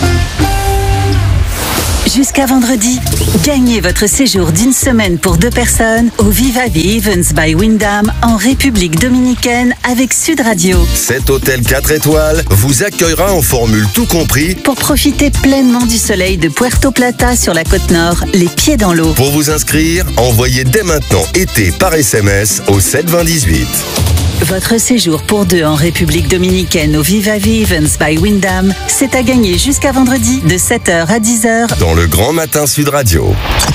Jusqu'à vendredi, gagnez votre séjour d'une semaine pour deux personnes au Viva Events by Wyndham en République Dominicaine avec Sud Radio. Cet hôtel quatre étoiles vous accueillera en formule tout compris Pour profiter pleinement du soleil de Puerto Plata sur la côte nord, les pieds dans l'eau. Pour vous inscrire, envoyez dès maintenant été par S M S au sept vingt dix-huit. Votre séjour pour deux en République Dominicaine au Viva Events by Wyndham, c'est à gagner jusqu'à vendredi de sept heures à dix heures. Dans le Grand Matin Sud Radio.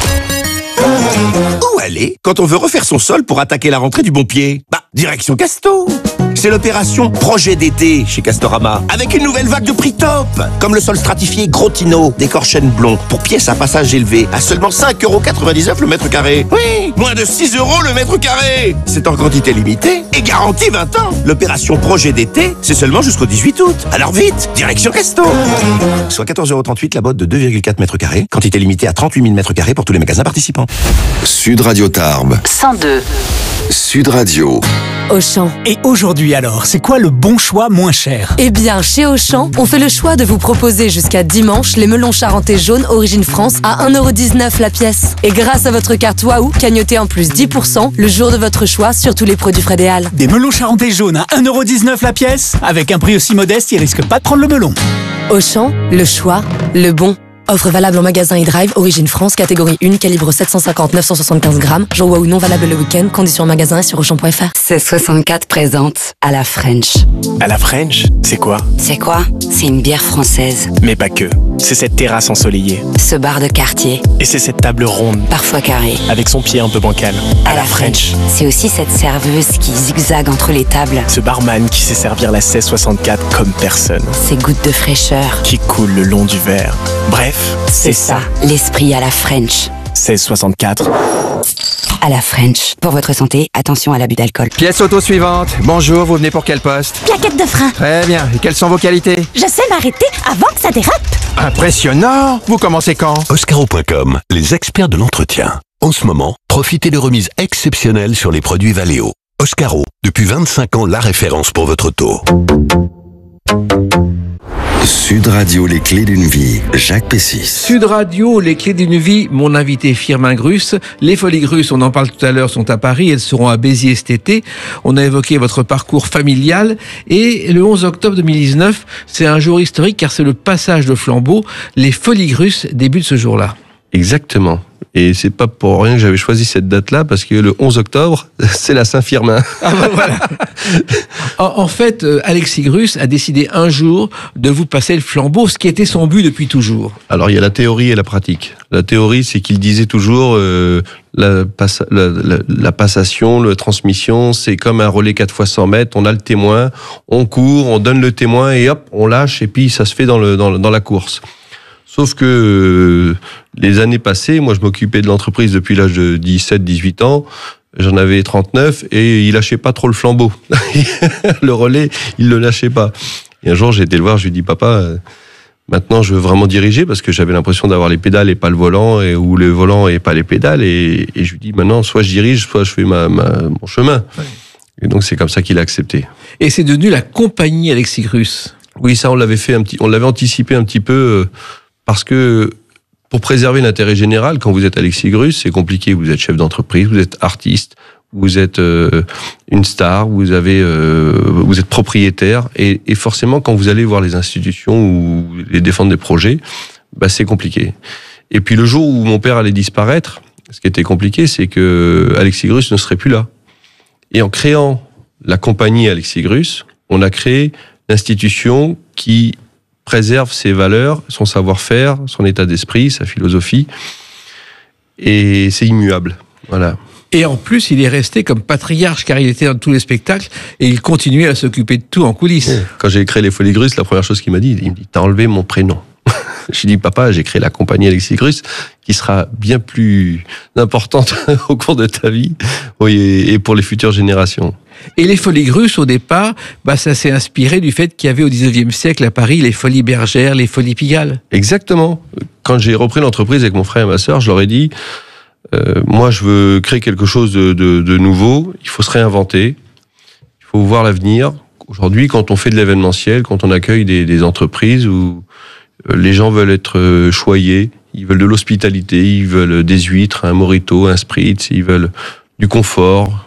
Où aller quand on veut refaire son sol pour attaquer la rentrée du bon pied? Bah, direction Casto. C'est l'opération Projet d'été chez Castorama, avec une nouvelle vague de prix top, comme le sol stratifié Grotino d'Écorchène Blond, pour pièces à passage élevé, à seulement cinq euros quatre-vingt-dix-neuf le mètre carré. Oui, moins de six euros le mètre carré. C'est en quantité limitée et garantie vingt ans. L'opération Projet d'été, c'est seulement jusqu'au dix-huit août. Alors vite, direction Casto. Soit quatorze euros trente-huit la botte de deux virgule quatre mètres carrés, quantité limitée à trente-huit mille mètres carrés pour tous les magasins participants. Sud Radio Tarbes. cent deux. Sud Radio. Auchan. Et aujourd'hui alors, c'est quoi le bon choix moins cher? Eh bien, chez Auchan, on fait le choix de vous proposer jusqu'à dimanche les melons charentais jaunes Origine France à un euro dix-neuf la pièce. Et grâce à votre carte Waouh, cagnotez en plus dix pour cent le jour de votre choix sur tous les produits Fred et Al. Des melons charentais jaunes à un euro dix-neuf la pièce? Avec un prix aussi modeste, ils risquent pas de prendre le melon. Auchan, le choix, le bon. Offre valable en magasin e-drive, Origine France, catégorie un, calibre sept cent cinquante à neuf cent soixante-quinze grammes. Jour Waouh non valable le week-end, conditions en magasin et sur auchan point f r. seize soixante-quatre présente à la French. À la French, c'est quoi? C'est quoi? C'est une bière française. Mais pas que. C'est cette terrasse ensoleillée. Ce bar de quartier. Et c'est cette table ronde. Parfois carrée. Avec son pied un peu bancal. À, à la French. C'est aussi cette serveuse qui zigzague entre les tables. Ce barman qui sait servir la seize soixante-quatre comme personne. Ces gouttes de fraîcheur. Qui coulent le long du verre. Bref, c'est ça. L'esprit à la French. seize soixante-quatre. À la French. Pour votre santé, attention à l'abus d'alcool. Pièce auto suivante. Bonjour, vous venez pour quel poste? Plaquette de frein. Très bien. Et quelles sont vos qualités? Je sais m'arrêter avant que ça dérape. Impressionnant. Vous commencez quand? Oscaro point com, les experts de l'entretien. En ce moment, profitez de remises exceptionnelles sur les produits Valeo. Oscaro, depuis vingt-cinq ans, la référence pour votre auto. Sud Radio, les clés d'une vie, Jacques Pessis. Sud Radio, les clés d'une vie, mon invité Firmin Grus. Les Folies Grus, on en parle tout à l'heure, sont à Paris, elles seront à Béziers cet été. On a évoqué votre parcours familial et le onze octobre deux mille dix-neuf, c'est un jour historique car c'est le passage de flambeau. Les Folies Grus débutent ce jour-là. Exactement. Et c'est pas pour rien que j'avais choisi cette date-là, parce que le onze octobre, c'est la Saint-Firmin. Ah ben voilà. en, en fait, Alexis Grus a décidé un jour de vous passer le flambeau, ce qui était son but depuis toujours. Alors, il y a la théorie et la pratique. La théorie, c'est qu'il disait toujours euh, la, passe, la, la, la passation, la transmission, c'est comme un relais quatre fois cent mètres. On a le témoin, on court, on donne le témoin et hop, on lâche et puis ça se fait dans, le, dans, dans la course. Sauf que euh, les années passées, moi je m'occupais de l'entreprise depuis l'âge de dix-sept dix-huit ans, j'en avais trente-neuf et il lâchait pas trop le flambeau. Le relais, il le lâchait pas. Et un jour j'ai été le voir, je lui ai dit papa, euh, maintenant je veux vraiment diriger parce que j'avais l'impression d'avoir les pédales et pas le volant, et, ou le volant et pas les pédales, et, et je lui dis maintenant soit je dirige, soit je fais ma, ma, mon chemin. Ouais. Et donc c'est comme ça qu'il a accepté. Et c'est devenu la compagnie Alexis Grus. Oui, ça on l'avait fait un petit, on l'avait anticipé un petit peu. Euh, Parce que pour préserver l'intérêt général, quand vous êtes Alexis Grus, c'est compliqué. Vous êtes chef d'entreprise, vous êtes artiste, vous êtes euh, une star, vous avez, euh, vous êtes propriétaire, et, et forcément, quand vous allez voir les institutions ou les défendre des projets, bah c'est compliqué. Et puis le jour où mon père allait disparaître, ce qui était compliqué, c'est que Alexis Grus ne serait plus là. Et en créant la compagnie Alexis Grus, on a créé l'institution qui préserve ses valeurs, son savoir-faire, son état d'esprit, sa philosophie. Et c'est immuable. Voilà. Et en plus, il est resté comme patriarche, car il était dans tous les spectacles, et il continuait à s'occuper de tout en coulisses. Quand j'ai créé les Folies Grusses, la première chose qu'il m'a dit, il me dit, t'as enlevé mon prénom. J'ai dit, papa, j'ai créé la compagnie Alexis Grus, qui sera bien plus importante au cours de ta vie, oui, et pour les futures générations. Et les Folies Grusses, au départ, bah, ça s'est inspiré du fait qu'il y avait au dix-neuvième siècle à Paris les Folies Bergères, les Folies Pigalle. Exactement. Quand j'ai repris l'entreprise avec mon frère et ma sœur, je leur ai dit, euh, moi je veux créer quelque chose de, de, de nouveau, il faut se réinventer, il faut voir l'avenir. Aujourd'hui, quand on fait de l'événementiel, quand on accueille des, des entreprises où les gens veulent être choyés, ils veulent de l'hospitalité, ils veulent des huîtres, un mojito, un spritz, ils veulent du confort.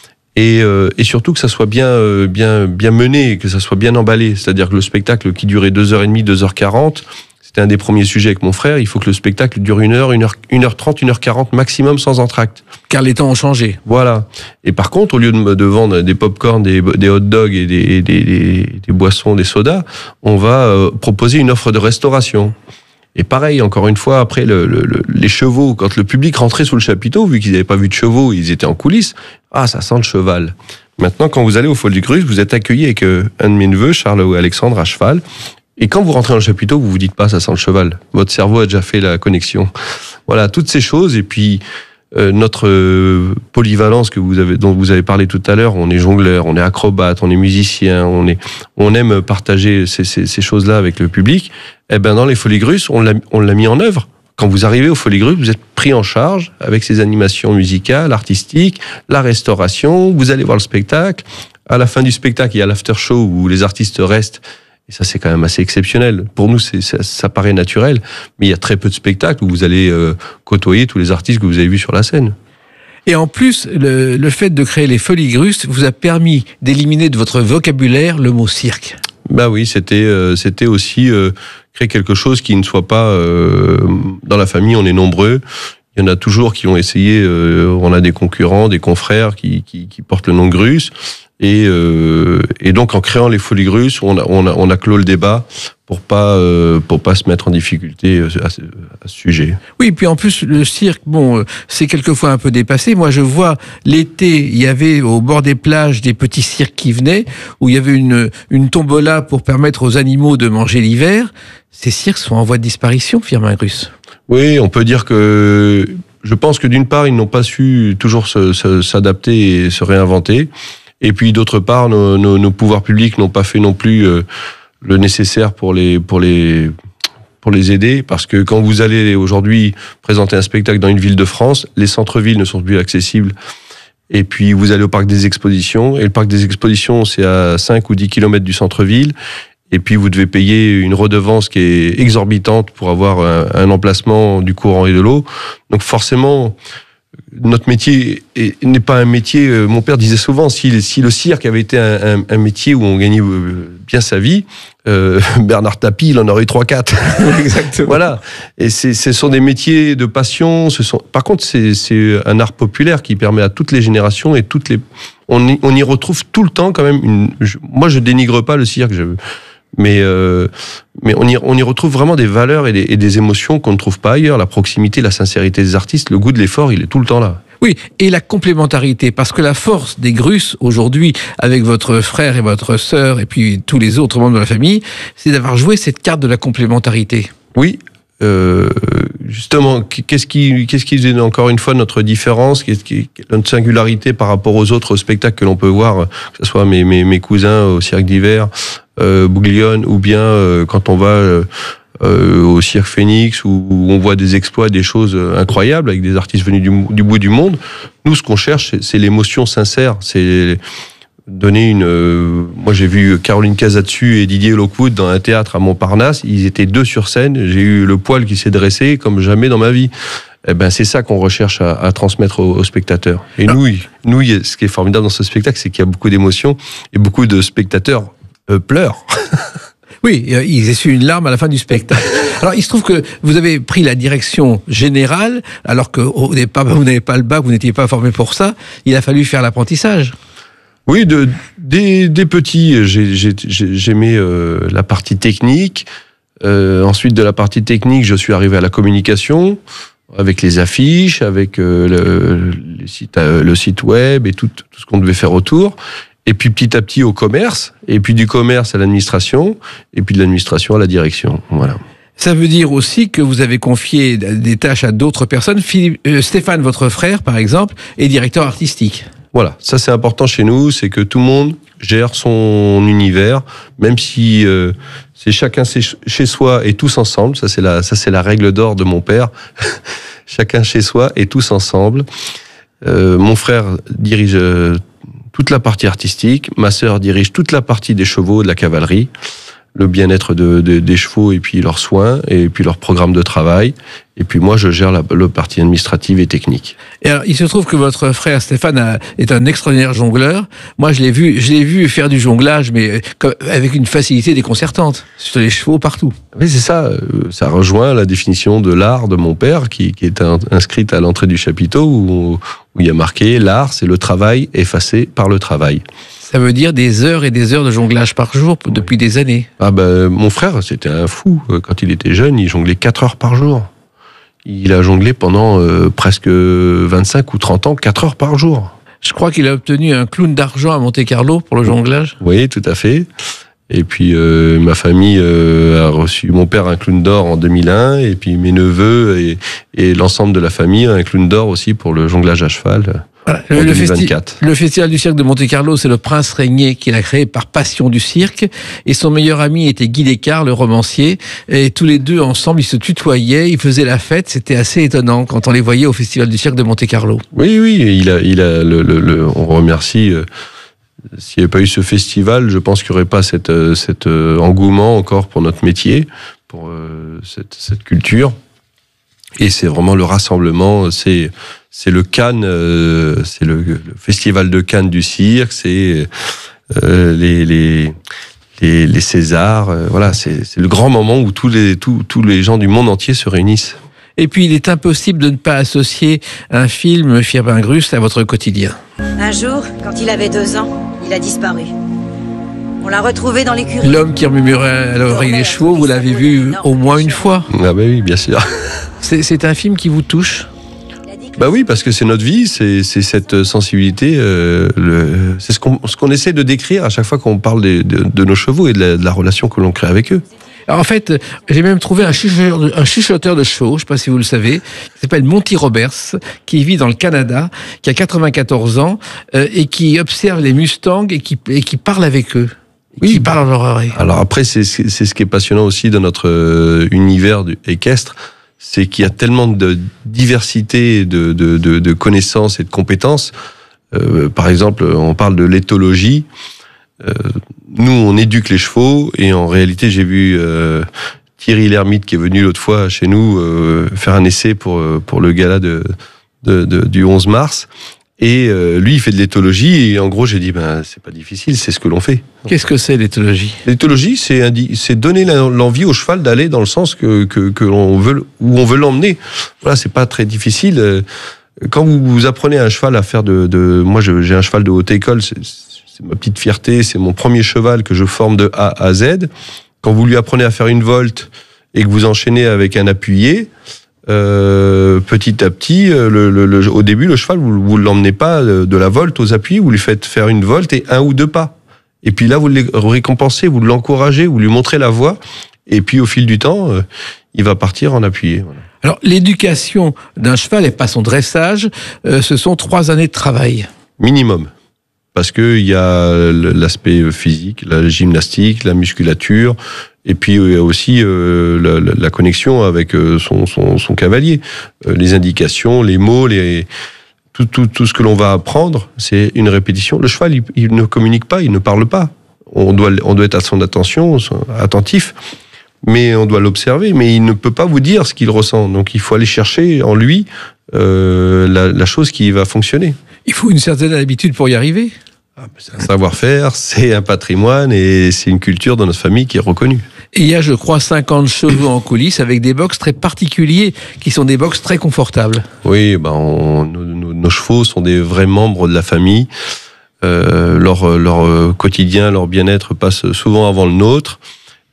Et, euh, et surtout que ça soit bien, euh, bien, bien mené, que ça soit bien emballé. C'est-à-dire que le spectacle qui durait deux heures trente, deux heures quarante, c'était un des premiers sujets avec mon frère, il faut que le spectacle dure une heure, une heure, une heure trente, une heure quarante maximum sans entracte. Car les temps ont changé. Voilà. Et par contre, au lieu de, de vendre des pop-corn, des, des hot dogs et des, des, des, des boissons, des sodas, on va euh, proposer une offre de restauration. Et pareil, encore une fois, après, le, le, le, les chevaux, quand le public rentrait sous le chapiteau, vu qu'ils n'avaient pas vu de chevaux, ils étaient en coulisses, ah, ça sent le cheval. Maintenant, quand vous allez au Folies Grusses, vous êtes accueilli avec euh, un de mes neveux, Charles ou Alexandre, à cheval. Et quand vous rentrez dans le chapiteau, vous vous dites pas, ça sent le cheval. Votre cerveau a déjà fait la connexion. Voilà, toutes ces choses. Et puis, euh, notre euh, polyvalence que vous avez, dont vous avez parlé tout à l'heure, on est jongleur, on est acrobate, on est musicien, on est, on aime partager ces, ces, ces choses-là avec le public. Eh ben, dans les Folies Grusses, on l'a, on l'a mis en œuvre. Quand vous arrivez aux Folies Grusses, vous êtes pris en charge avec ces animations musicales, artistiques, la restauration, vous allez voir le spectacle. À la fin du spectacle, il y a l'after show où les artistes restent. Et ça, c'est quand même assez exceptionnel. Pour nous, c'est, ça, ça paraît naturel. Mais il y a très peu de spectacles où vous allez euh, côtoyer tous les artistes que vous avez vus sur la scène. Et en plus, le, le fait de créer les Folies Grusses vous a permis d'éliminer de votre vocabulaire le mot cirque. Bah oui, c'était, euh, c'était aussi euh, créer quelque chose qui ne soit pas... Euh, dans la famille, on est nombreux. Il y en a toujours qui ont essayé... Euh, on a des concurrents, des confrères qui, qui, qui portent le nom de Grus. Et, euh, et donc, en créant les Folies Grusses, on a, on a, on a clos le débat pour pas, euh, pour pas se mettre en difficulté à ce, à ce sujet. Oui, puis en plus, le cirque, bon, c'est quelquefois un peu dépassé. Moi, je vois, l'été, il y avait au bord des plages des petits cirques qui venaient, où il y avait une, une tombola pour permettre aux animaux de manger l'hiver. Ces cirques sont en voie de disparition, Firmin Grus. Oui, on peut dire que, je pense que d'une part, ils n'ont pas su toujours se, se, s'adapter et se réinventer. Et puis d'autre part, nos, nos, nos pouvoirs publics n'ont pas fait non plus euh, le nécessaire pour les pour les pour les aider, parce que quand vous allez aujourd'hui présenter un spectacle dans une ville de France, les centres-villes ne sont plus accessibles. Et puis vous allez au parc des expositions, et le parc des expositions, c'est à cinq ou dix kilomètres du centre-ville. Et puis vous devez payer une redevance qui est exorbitante pour avoir un, un emplacement du courant et de l'eau. Donc forcément, notre métier est, n'est pas un métier... Euh, mon père disait souvent, si, si le cirque avait été un, un, un métier où on gagnait euh, bien sa vie, euh, Bernard Tapie, il en aurait eu trois quatre. Exactement. Voilà. Et c'est, ce sont des métiers de passion. Ce sont... Par contre, c'est, c'est un art populaire qui permet à toutes les générations et toutes les... On y, on y retrouve tout le temps quand même... Une... Je... Moi, je dénigre pas le cirque, je... mais, euh, mais on, y, on y retrouve vraiment des valeurs et des, et des émotions qu'on ne trouve pas ailleurs. La proximité, la sincérité des artistes, le goût de l'effort, il est tout le temps là. Oui, et la complémentarité, parce que la force des Grusses, aujourd'hui, avec votre frère et votre sœur, et puis tous les autres membres de la famille, c'est d'avoir joué cette carte de la complémentarité. Oui, euh, justement, qu'est-ce qui, qu'est-ce qui faisait encore une fois notre différence, qu'est-ce qui, notre singularité par rapport aux autres spectacles que l'on peut voir, que ce soit mes, mes, mes cousins au Cirque d'hiver, euh, Bouglione, ou bien euh, quand on va... Euh, Euh, au Cirque Phoenix, où, où on voit des exploits, des choses incroyables avec des artistes venus du, du bout du monde. Nous, ce qu'on cherche, c'est, c'est l'émotion sincère. C'est donner une... Euh, moi, j'ai vu Caroline Casatsu et Didier Lockwood dans un théâtre à Montparnasse. Ils étaient deux sur scène. J'ai eu le poil qui s'est dressé comme jamais dans ma vie. Eh ben, c'est ça qu'on recherche à, à transmettre aux, aux spectateurs. Et nous, nous, ce qui est formidable dans ce spectacle, c'est qu'il y a beaucoup d'émotions et beaucoup de spectateurs euh, pleurent. Oui, ils essuient une larme à la fin du spectacle. Alors, il se trouve que vous avez pris la direction générale, alors qu'au départ, vous n'avez pas le bac, vous n'étiez pas formé pour ça. Il a fallu faire l'apprentissage. Oui, de, des, des petits, j'ai, j'ai, j'aimais euh, la partie technique. Euh, ensuite, de la partie technique, je suis arrivé à la communication, avec les affiches, avec euh, le, le, site, euh, le site web et tout, tout ce qu'on devait faire autour. Et puis petit à petit au commerce, et puis du commerce à l'administration, et puis de l'administration à la direction. Voilà. Ça veut dire aussi que vous avez confié des tâches à d'autres personnes. Philippe, euh, Stéphane, votre frère, par exemple, est directeur artistique. Voilà, ça c'est important chez nous, c'est que tout le monde gère son univers, même si euh, c'est chacun chez soi et tous ensemble. Ça c'est la, ça c'est la règle d'or de mon père. Chacun chez soi et tous ensemble. Euh, mon frère dirige euh, toute la partie artistique, ma sœur dirige toute la partie des chevaux, de la cavalerie, le bien-être de, de, des chevaux et puis leurs soins et puis leur programme de travail. Et puis moi, je gère la, la partie administrative et technique. Et alors, il se trouve que votre frère Stéphane a, est un extraordinaire jongleur. Moi, je l'ai vu, je l'ai vu faire du jonglage, mais avec une facilité déconcertante sur les chevaux partout. Oui, c'est ça. Ça rejoint la définition de l'art de mon père, qui, qui est un, inscrite à l'entrée du chapiteau, où, où il y a marqué l'art, c'est le travail effacé par le travail. Ça veut dire des heures et des heures de jonglage par jour depuis des années. Ah ben, mon frère, c'était un fou. Quand il était jeune, il jonglait quatre heures par jour. Il a jonglé pendant euh, presque vingt-cinq ou trente ans, quatre heures par jour. Je crois qu'il a obtenu un clown d'argent à Monte-Carlo pour le jonglage. Oui, tout à fait. Et puis euh, ma famille euh, a reçu, mon père un clown d'or en deux mille un, et puis mes neveux et, et l'ensemble de la famille un clown d'or aussi pour le jonglage à cheval. Voilà. Le, le, festi- le Festival du cirque de Monte-Carlo, c'est le Prince Régnier qu'il a créé par passion du cirque. Et son meilleur ami était Guy Descartes, le romancier. Et tous les deux, ensemble, ils se tutoyaient, ils faisaient la fête. C'était assez étonnant quand on les voyait au Festival du cirque de Monte-Carlo. Oui, oui, il a, il a le, le, le, on remercie. Euh, s'il n'y avait pas eu ce festival, je pense qu'il n'y aurait pas cette, cet euh, engouement encore pour notre métier, pour euh, cette, cette culture. Et c'est vraiment le rassemblement, c'est c'est le Cannes, euh, c'est le, le festival de Cannes du cirque, c'est euh, les, les les les Césars, euh, voilà, c'est c'est le grand moment où tous les tous tous les gens du monde entier se réunissent. Et puis il est impossible de ne pas associer un film Firmin-Grust à votre quotidien. Un jour, quand il avait deux ans, il a disparu. On l'a retrouvé dans l'écurie. L'homme qui murmurait à l'oreille des chevaux, vous l'avez vu au moins une fois. Ah ben oui, bien sûr. C'est, c'est un film qui vous touche ? Bah oui, parce que c'est notre vie, c'est, c'est cette sensibilité. Euh, le, c'est ce qu'on, ce qu'on essaie de décrire à chaque fois qu'on parle de, de, de nos chevaux et de la, de la relation que l'on crée avec eux. Alors en fait, j'ai même trouvé un chuchoteur de, un chuchoteur de chevaux, je ne sais pas si vous le savez, qui s'appelle Monty Roberts, qui vit dans le Canada, qui a quatre-vingt-quatorze ans, euh, et qui observe les Mustangs et qui, et qui parle avec eux. Oui, qui parle dans leur oreille. Alors après, c'est, c'est, c'est ce qui est passionnant aussi de notre euh, univers du, équestre, c'est qu'il y a tellement de diversité de, de, de, de connaissances et de compétences. Euh, par exemple, on parle de l'éthologie. Euh, nous, on éduque les chevaux, et en réalité, j'ai vu euh, Thierry Lhermitte, qui est venu l'autre fois chez nous, euh, faire un essai pour, pour le gala de, de, de, du onze mars. Et euh, lui, il fait de l'éthologie, et en gros, j'ai dit, ben, c'est pas difficile, c'est ce que l'on fait. Qu'est-ce que c'est l'éthologie ? L'éthologie, c'est, indi- c'est donner l'envie au cheval d'aller dans le sens que, que, que l'on veut, où on veut l'emmener. Voilà, c'est pas très difficile. Quand vous apprenez à un cheval à faire de, de moi, je, j'ai un cheval de haute école, c'est, c'est ma petite fierté, c'est mon premier cheval que je forme de A à Z. Quand vous lui apprenez à faire une volte et que vous enchaînez avec un appuyé, Euh, petit à petit, le, le, le, au début, le cheval, vous ne l'emmenez pas de la volte aux appuis, vous lui faites faire une volte et un ou deux pas. Et puis là, vous le récompensez, vous l'encouragez, vous lui montrez la voie. Et puis au fil du temps, euh, il va partir en appuyé. Voilà. Alors, l'éducation d'un cheval et pas son dressage, euh, ce sont trois années de travail. Minimum. Parce qu'il y a l'aspect physique, la gymnastique, la musculature, et puis aussi euh, la, la connexion avec son, son, son cavalier. Euh, les indications, les mots, les, tout, tout, tout ce que l'on va apprendre, c'est une répétition. Le cheval, il, il ne communique pas, il ne parle pas. On doit, on doit être à son attention, attentif, mais on doit l'observer. Mais il ne peut pas vous dire ce qu'il ressent. Donc il faut aller chercher en lui euh, la, la chose qui va fonctionner. Il faut une certaine habitude pour y arriver. Ah, c'est un savoir-faire, c'est un patrimoine et c'est une culture dans notre famille qui est reconnue. Et il y a, je crois, cinquante chevaux en coulisses avec des box très particuliers qui sont des box très confortables. Oui, ben on, nos, nos, nos chevaux sont des vrais membres de la famille. Euh, leur, leur quotidien, leur bien-être passe souvent avant le nôtre.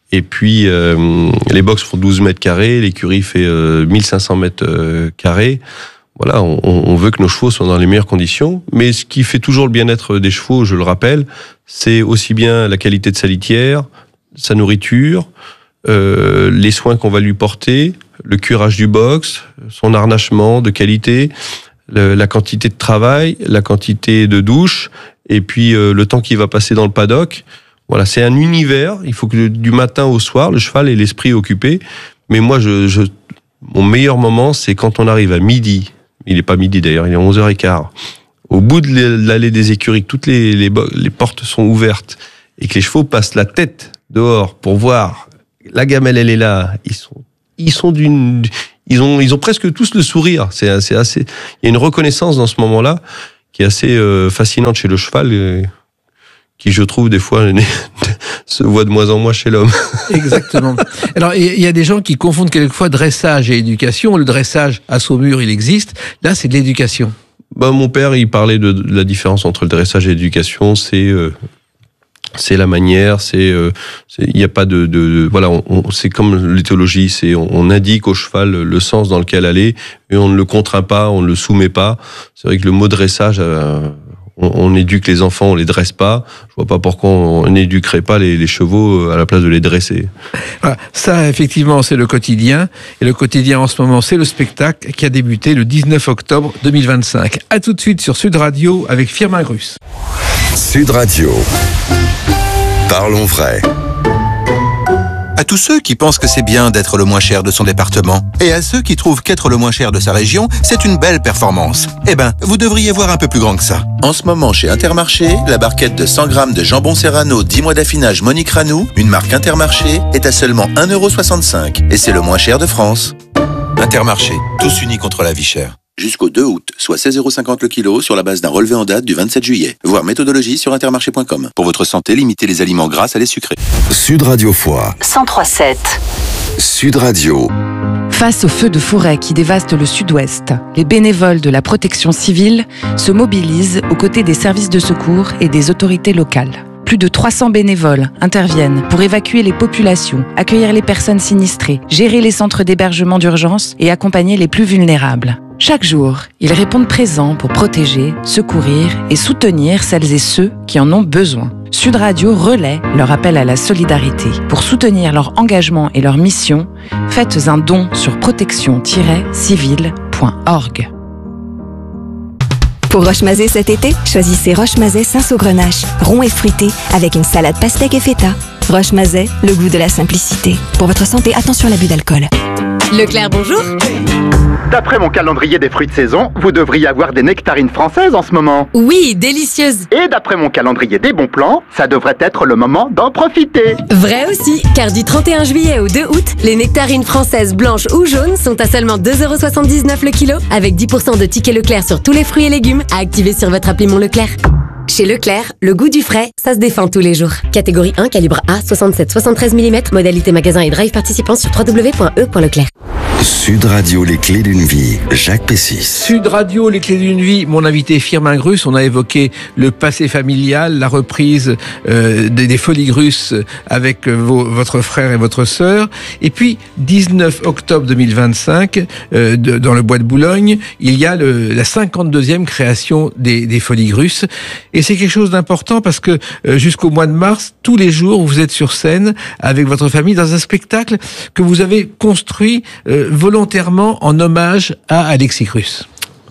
Et puis, euh, les box font douze mètres carrés, l'écurie fait euh, mille cinq cents mètres euh, carrés. Voilà, on, on veut que nos chevaux soient dans les meilleures conditions. Mais ce qui fait toujours le bien-être des chevaux, je le rappelle, c'est aussi bien la qualité de sa litière, sa nourriture, euh, les soins qu'on va lui porter, le curage du box, son harnachement de qualité, le, la quantité de travail, la quantité de douche, et puis euh, le temps qu'il va passer dans le paddock. Voilà, c'est un univers. Il faut que du matin au soir, le cheval ait l'esprit occupé. Mais moi, je, je, mon meilleur moment, c'est quand on arrive à midi. Il n'est pas midi d'ailleurs, il est onze heures quinze. Au bout de l'allée des écuries, toutes les, les, les portes sont ouvertes et que les chevaux passent la tête dehors pour voir la gamelle, elle est là. Ils sont, ils sont d'une, ils ont, ils ont presque tous le sourire. C'est, c'est assez. Il y a une reconnaissance dans ce moment-là qui est assez euh, fascinante chez le cheval. Euh, qui, je trouve, des fois, se voit de moins en moins chez l'homme. Exactement. Alors, il y a des gens qui confondent quelquefois dressage et éducation. Le dressage à Saumur, il existe. Là, c'est de l'éducation. Ben, mon père, il parlait de, de la différence entre le dressage et l'éducation. C'est, euh, c'est la manière, c'est, euh, il n'y a pas de, de, de voilà, on, on, c'est comme l'éthologie, c'est, on, on indique au cheval le sens dans lequel aller et on ne le contraint pas, on ne le soumet pas. C'est vrai que le mot dressage, euh, On, on éduque les enfants, on les dresse pas. Je vois pas pourquoi on n'éduquerait pas les, les chevaux à la place de les dresser. Voilà, ça, effectivement, c'est le quotidien. Et le quotidien, en ce moment, c'est le spectacle qui a débuté le dix-neuf octobre deux mille vingt-cinq. À tout de suite sur Sud Radio avec Firmin Grus. Sud Radio. Parlons vrai. À tous ceux qui pensent que c'est bien d'être le moins cher de son département, et à ceux qui trouvent qu'être le moins cher de sa région, c'est une belle performance. Eh ben, vous devriez voir un peu plus grand que ça. En ce moment, chez Intermarché, la barquette de cent grammes de jambon Serrano dix mois d'affinage Monique Ranou, une marque Intermarché, est à seulement un euro soixante-cinq. Et c'est le moins cher de France. Intermarché, tous unis contre la vie chère. Jusqu'au deux août, soit seize euros cinquante le kilo sur la base d'un relevé en date du vingt-sept juillet. Voir méthodologie sur intermarché point com. Pour votre santé, limitez les aliments gras à les sucrés. Sud Radio Foix. cent trois sept. Sud Radio. Face aux feux de forêt qui dévastent le sud-ouest, les bénévoles de la protection civile se mobilisent aux côtés des services de secours et des autorités locales. Plus de trois cents bénévoles interviennent pour évacuer les populations, accueillir les personnes sinistrées, gérer les centres d'hébergement d'urgence et accompagner les plus vulnérables. Chaque jour, ils répondent présents pour protéger, secourir et soutenir celles et ceux qui en ont besoin. Sud Radio relaie leur appel à la solidarité. Pour soutenir leur engagement et leur mission, faites un don sur protection tiret civile point org. Pour Roche-Mazet cet été, choisissez Roche-Mazet Saint-Saugrenache, rond et fruité, avec une salade pastèque et feta. Roche-Mazet, le goût de la simplicité. Pour votre santé, attention à l'abus d'alcool. Leclerc, bonjour. D'après mon calendrier des fruits de saison, vous devriez avoir des nectarines françaises en ce moment. Oui, délicieuses. Et d'après mon calendrier des bons plans, ça devrait être le moment d'en profiter. Vrai aussi, car du trente et un juillet au deux août, les nectarines françaises blanches ou jaunes sont à seulement deux euros soixante-dix-neuf le kilo, avec dix pour cent de tickets Leclerc sur tous les fruits et légumes à activer sur votre appli Mon Leclerc. Chez Leclerc, le goût du frais, ça se défend tous les jours. Catégorie un, calibre A, soixante-sept soixante-treize millimètres, modalité magasin et drive participant sur w w w point e point leclerc. Sud Radio, les clés d'une vie. Jacques Pessis. Sud Radio, les clés d'une vie. Mon invité Firmin Grus. On a évoqué le passé familial, la reprise euh, des, des Folies Grus avec vos, votre frère et votre sœur. Et puis, dix-neuf octobre deux mille vingt-cinq, euh, de, dans le Bois de Boulogne, il y a le, la cinquante-deuxième création des, des Folies Grus. Et c'est quelque chose d'important parce que euh, jusqu'au mois de mars, tous les jours, vous êtes sur scène avec votre famille dans un spectacle que vous avez construit euh, volontairement en hommage à Alexis Grus.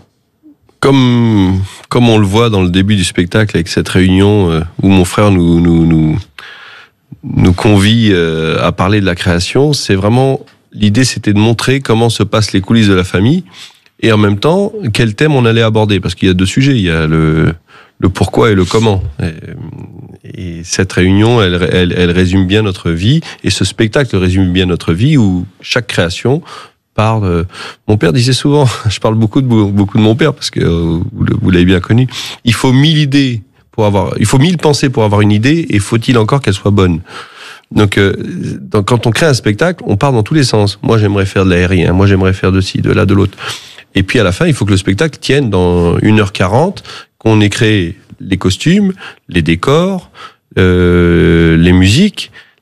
Comme, comme on le voit dans le début du spectacle avec cette réunion euh, où mon frère nous, nous, nous, nous convie euh, à parler de la création, c'est vraiment, l'idée c'était de montrer comment se passent les coulisses de la famille et en même temps, quel thème on allait aborder. Parce qu'il y a deux sujets, il y a le, le pourquoi et le comment. Et, et cette réunion, elle, elle, elle résume bien notre vie et ce spectacle résume bien notre vie où chaque création parle. Mon père disait souvent, je parle beaucoup de beaucoup de mon père parce que euh, vous l'avez bien connu. Il faut mille idées pour avoir, il faut mille pensées pour avoir une idée et faut-il encore qu'elle soit bonne. Donc, euh, donc, quand on crée un spectacle, on part dans tous les sens. Moi, j'aimerais faire de l'aérien. Moi, j'aimerais faire de ci, de là, de l'autre. Et puis à la fin, il faut que le spectacle tienne dans une heure quarante, qu'on ait créé les costumes, les décors, euh, les musiques,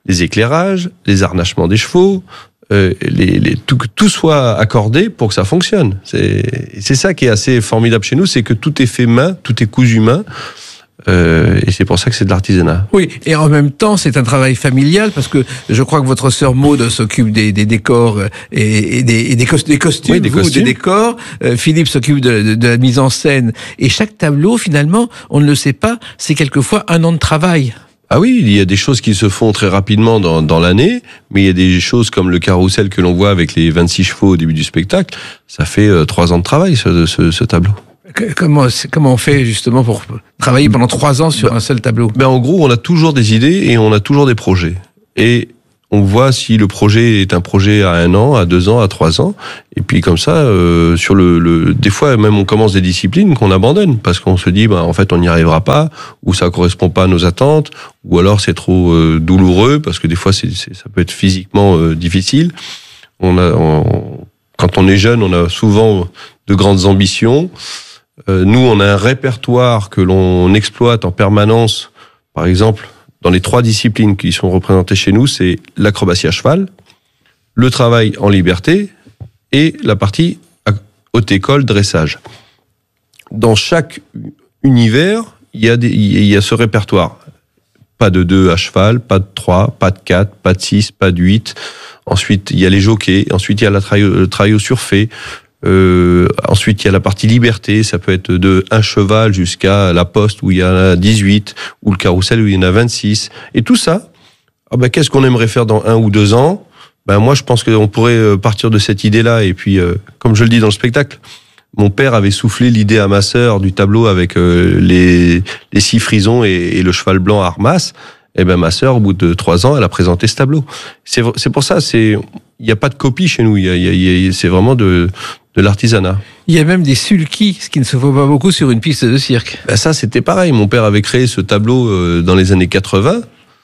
les éclairages, les harnachements des chevaux, euh, les, les, tout, que tout soit accordé pour que ça fonctionne. C'est, c'est ça qui est assez formidable chez nous, c'est que tout est fait main, tout est cousu main. Euh, et c'est pour ça que c'est de l'artisanat. Oui, et en même temps, c'est un travail familial parce que je crois que votre sœur Maude s'occupe des, des décors et, et, des, et des, cos- des costumes, oui, des, vous, costumes. des décors. Euh, Philippe s'occupe de, de, de la mise en scène. Et chaque tableau, finalement, on ne le sait pas, c'est quelquefois un an de travail. Ah oui, il y a des choses qui se font très rapidement dans, dans l'année, mais il y a des choses comme le carrousel que l'on voit avec les vingt-six chevaux au début du spectacle. Ça fait euh, trois ans de travail, ce, ce, ce tableau. Comment, comment on fait justement pour travailler pendant trois ans sur ben, un seul tableau? Ben en gros, on a toujours des idées et on a toujours des projets. Et on voit si le projet est un projet à un an, à deux ans, à trois ans. Et puis comme ça, euh, sur le, le, des fois même on commence des disciplines qu'on abandonne parce qu'on se dit, ben en fait on n'y arrivera pas, ou ça correspond pas à nos attentes, ou alors c'est trop euh, douloureux parce que des fois c'est, c'est, ça peut être physiquement euh, difficile. On a, on, quand on est jeune, on a souvent de grandes ambitions. Euh, nous, on a un répertoire que l'on exploite en permanence. Par exemple, dans les trois disciplines qui sont représentées chez nous, c'est l'acrobatie à cheval, le travail en liberté et la partie haute école dressage. Dans chaque univers, il y a des, il y a ce répertoire. Pas de deux à cheval, pas de trois, pas de quatre, pas de six, pas de huit. Ensuite, il y a les jockeys. Ensuite, il y a la travail, le travail au surfait. Euh, ensuite, il y a la partie liberté, ça peut être de un cheval jusqu'à la poste où il y en a dix-huit, ou le carrousel où il y en a vingt-six. Et tout ça, ah ben, qu'est-ce qu'on aimerait faire dans un ou deux ans? Ben, moi, je pense qu'on pourrait partir de cette idée-là. Et puis, euh, comme je le dis dans le spectacle, mon père avait soufflé l'idée à ma sœur du tableau avec euh, les, les six frisons et, et le cheval blanc à Armas. Et ben, ma sœur, au bout de trois ans, elle a présenté ce tableau. C'est, c'est pour ça, c'est, il n'y a pas de copie chez nous. Il y a, il y a, c'est vraiment de, de l'artisanat. Il y a même des sulkys, ce qui ne se voit pas beaucoup sur une piste de cirque. Ben ça, c'était pareil. Mon père avait créé ce tableau euh, dans les années quatre-vingts.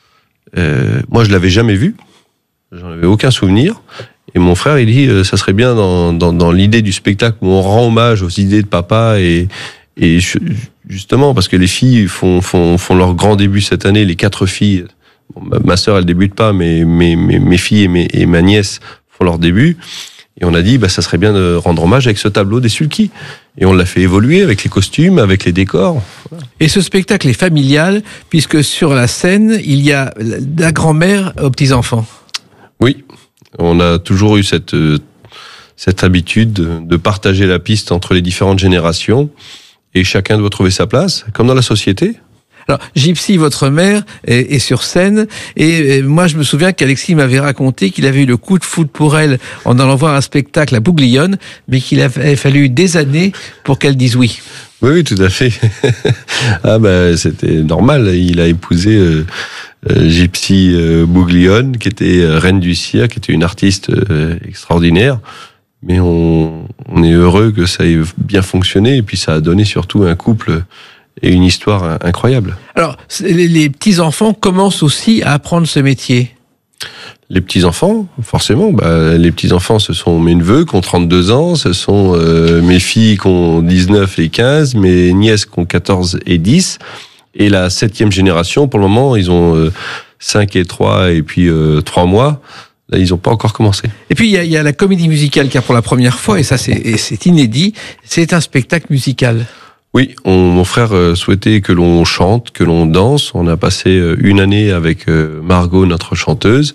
Euh, moi, je l'avais jamais vu. J'en avais aucun souvenir. Et mon frère, il dit, euh, ça serait bien dans, dans, dans l'idée du spectacle où on rend hommage aux idées de papa et, et justement, parce que les filles font, font, font leur grand début cette année, les quatre filles. Bon, ma, ma sœur, elle débute pas, mais mes, mes, mes filles et, mes, et ma nièce font leur début. Et on a dit, bah, ça serait bien de rendre hommage avec ce tableau des sulkys. Et on l'a fait évoluer avec les costumes, avec les décors. Voilà. Et ce spectacle est familial, puisque sur la scène, il y a la grand-mère aux petits-enfants. Oui, on a toujours eu cette, cette habitude de partager la piste entre les différentes générations. Et chacun doit trouver sa place, comme dans la société. Alors, Gypsy, votre mère, est, est sur scène, et, et moi je me souviens qu'Alexis m'avait raconté qu'il avait eu le coup de foudre pour elle en allant voir un spectacle à Bouglione, mais qu'il avait fallu des années pour qu'elle dise oui. Oui, oui, tout à fait. Ah ben, c'était normal, il a épousé euh, euh, Gypsy euh, Bouglione, qui était euh, reine du cirque, qui était une artiste euh, extraordinaire. Mais on, on est heureux que ça ait bien fonctionné, et puis ça a donné surtout un couple et une histoire incroyable. Alors, les, les petits-enfants commencent aussi à apprendre ce métier. Les petits-enfants, forcément. Bah, les petits-enfants, ce sont mes neveux qui ont trente-deux ans, ce sont euh, mes filles qui ont dix-neuf et quinze, mes nièces qui ont quatorze et dix, et la septième génération, pour le moment, ils ont euh, cinq et trois, et puis euh, trois mois. Là, ils n'ont pas encore commencé. Et puis, il y a, il y a la comédie musicale qui a pour la première fois, et ça, c'est, et c'est inédit, c'est un spectacle musical. Oui, on, mon frère euh, souhaitait que l'on chante, que l'on danse. On a passé euh, une année avec euh, Margot, notre chanteuse,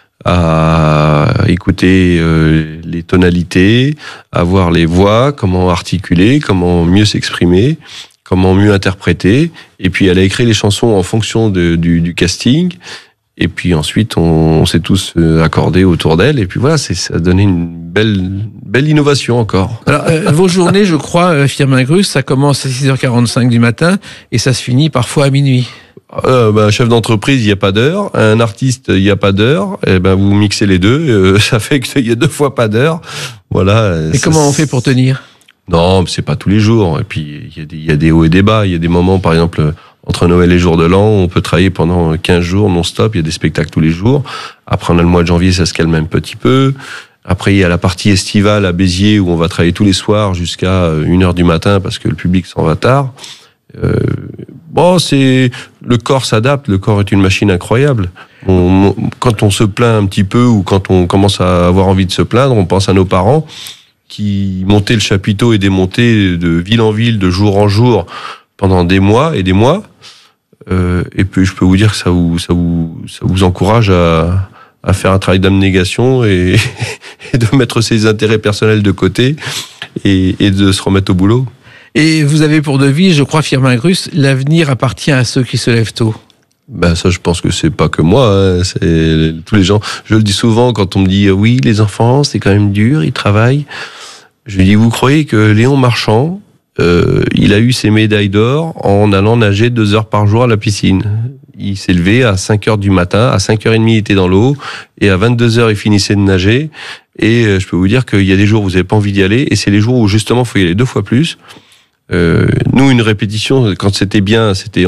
à écouter euh, les tonalités, à voir les voix, comment articuler, comment mieux s'exprimer, comment mieux interpréter. Et puis, elle a écrit les chansons en fonction de, du, du casting. Et puis ensuite, on, on s'est tous accordés autour d'elle. Et puis voilà, c'est, ça a donné une belle, belle innovation encore. Alors, euh, vos journées, je crois, Firmin Grus, ça commence à six heures quarante-cinq du matin et ça se finit parfois à minuit. Euh, ben, un chef d'entreprise, il n'y a pas d'heure. Un artiste, il n'y a pas d'heure. Et ben, vous mixez les deux. Euh, ça fait qu'il y a deux fois pas d'heure. Voilà. Et ça, comment on fait pour tenir? Non, c'est pas tous les jours. Et puis, il y a des, il y a des hauts et des bas. Il y a des moments, par exemple, entre Noël et Jour de l'An, on peut travailler pendant quinze jours non-stop. Il y a des spectacles tous les jours. Après, on a le mois de janvier, ça se calme un petit peu. Après, il y a la partie estivale à Béziers où on va travailler tous les soirs jusqu'à une heure du matin parce que le public s'en va tard. Euh, bon, c'est le corps s'adapte, le corps est une machine incroyable. On, quand on se plaint un petit peu ou quand on commence à avoir envie de se plaindre, on pense à nos parents qui montaient le chapiteau et démontaient de ville en ville, de jour en jour, pendant des mois et des mois. Euh, et puis je peux vous dire que ça vous, ça vous, ça vous encourage à, à faire un travail d'abnégation et, et de mettre ses intérêts personnels de côté et, et de se remettre au boulot. Et vous avez pour devise, je crois, Firmin Grus, l'avenir appartient à ceux qui se lèvent tôt. Ben ça, je pense que c'est pas que moi, hein, c'est tous les gens. Je le dis souvent quand on me dit oui, les enfants, c'est quand même dur, ils travaillent. Je dis, vous croyez que Léon Marchand, euh, il a eu ses médailles d'or en allant nager deux heures par jour à la piscine. Il s'est levé à cinq heures du matin, à cinq heures trente, il était dans l'eau, et à vingt-deux heures, il finissait de nager. Et je peux vous dire qu'il y a des jours où vous n'avez pas envie d'y aller, et c'est les jours où justement, il faut y aller deux fois plus. Euh, nous, une répétition, quand c'était bien, c'était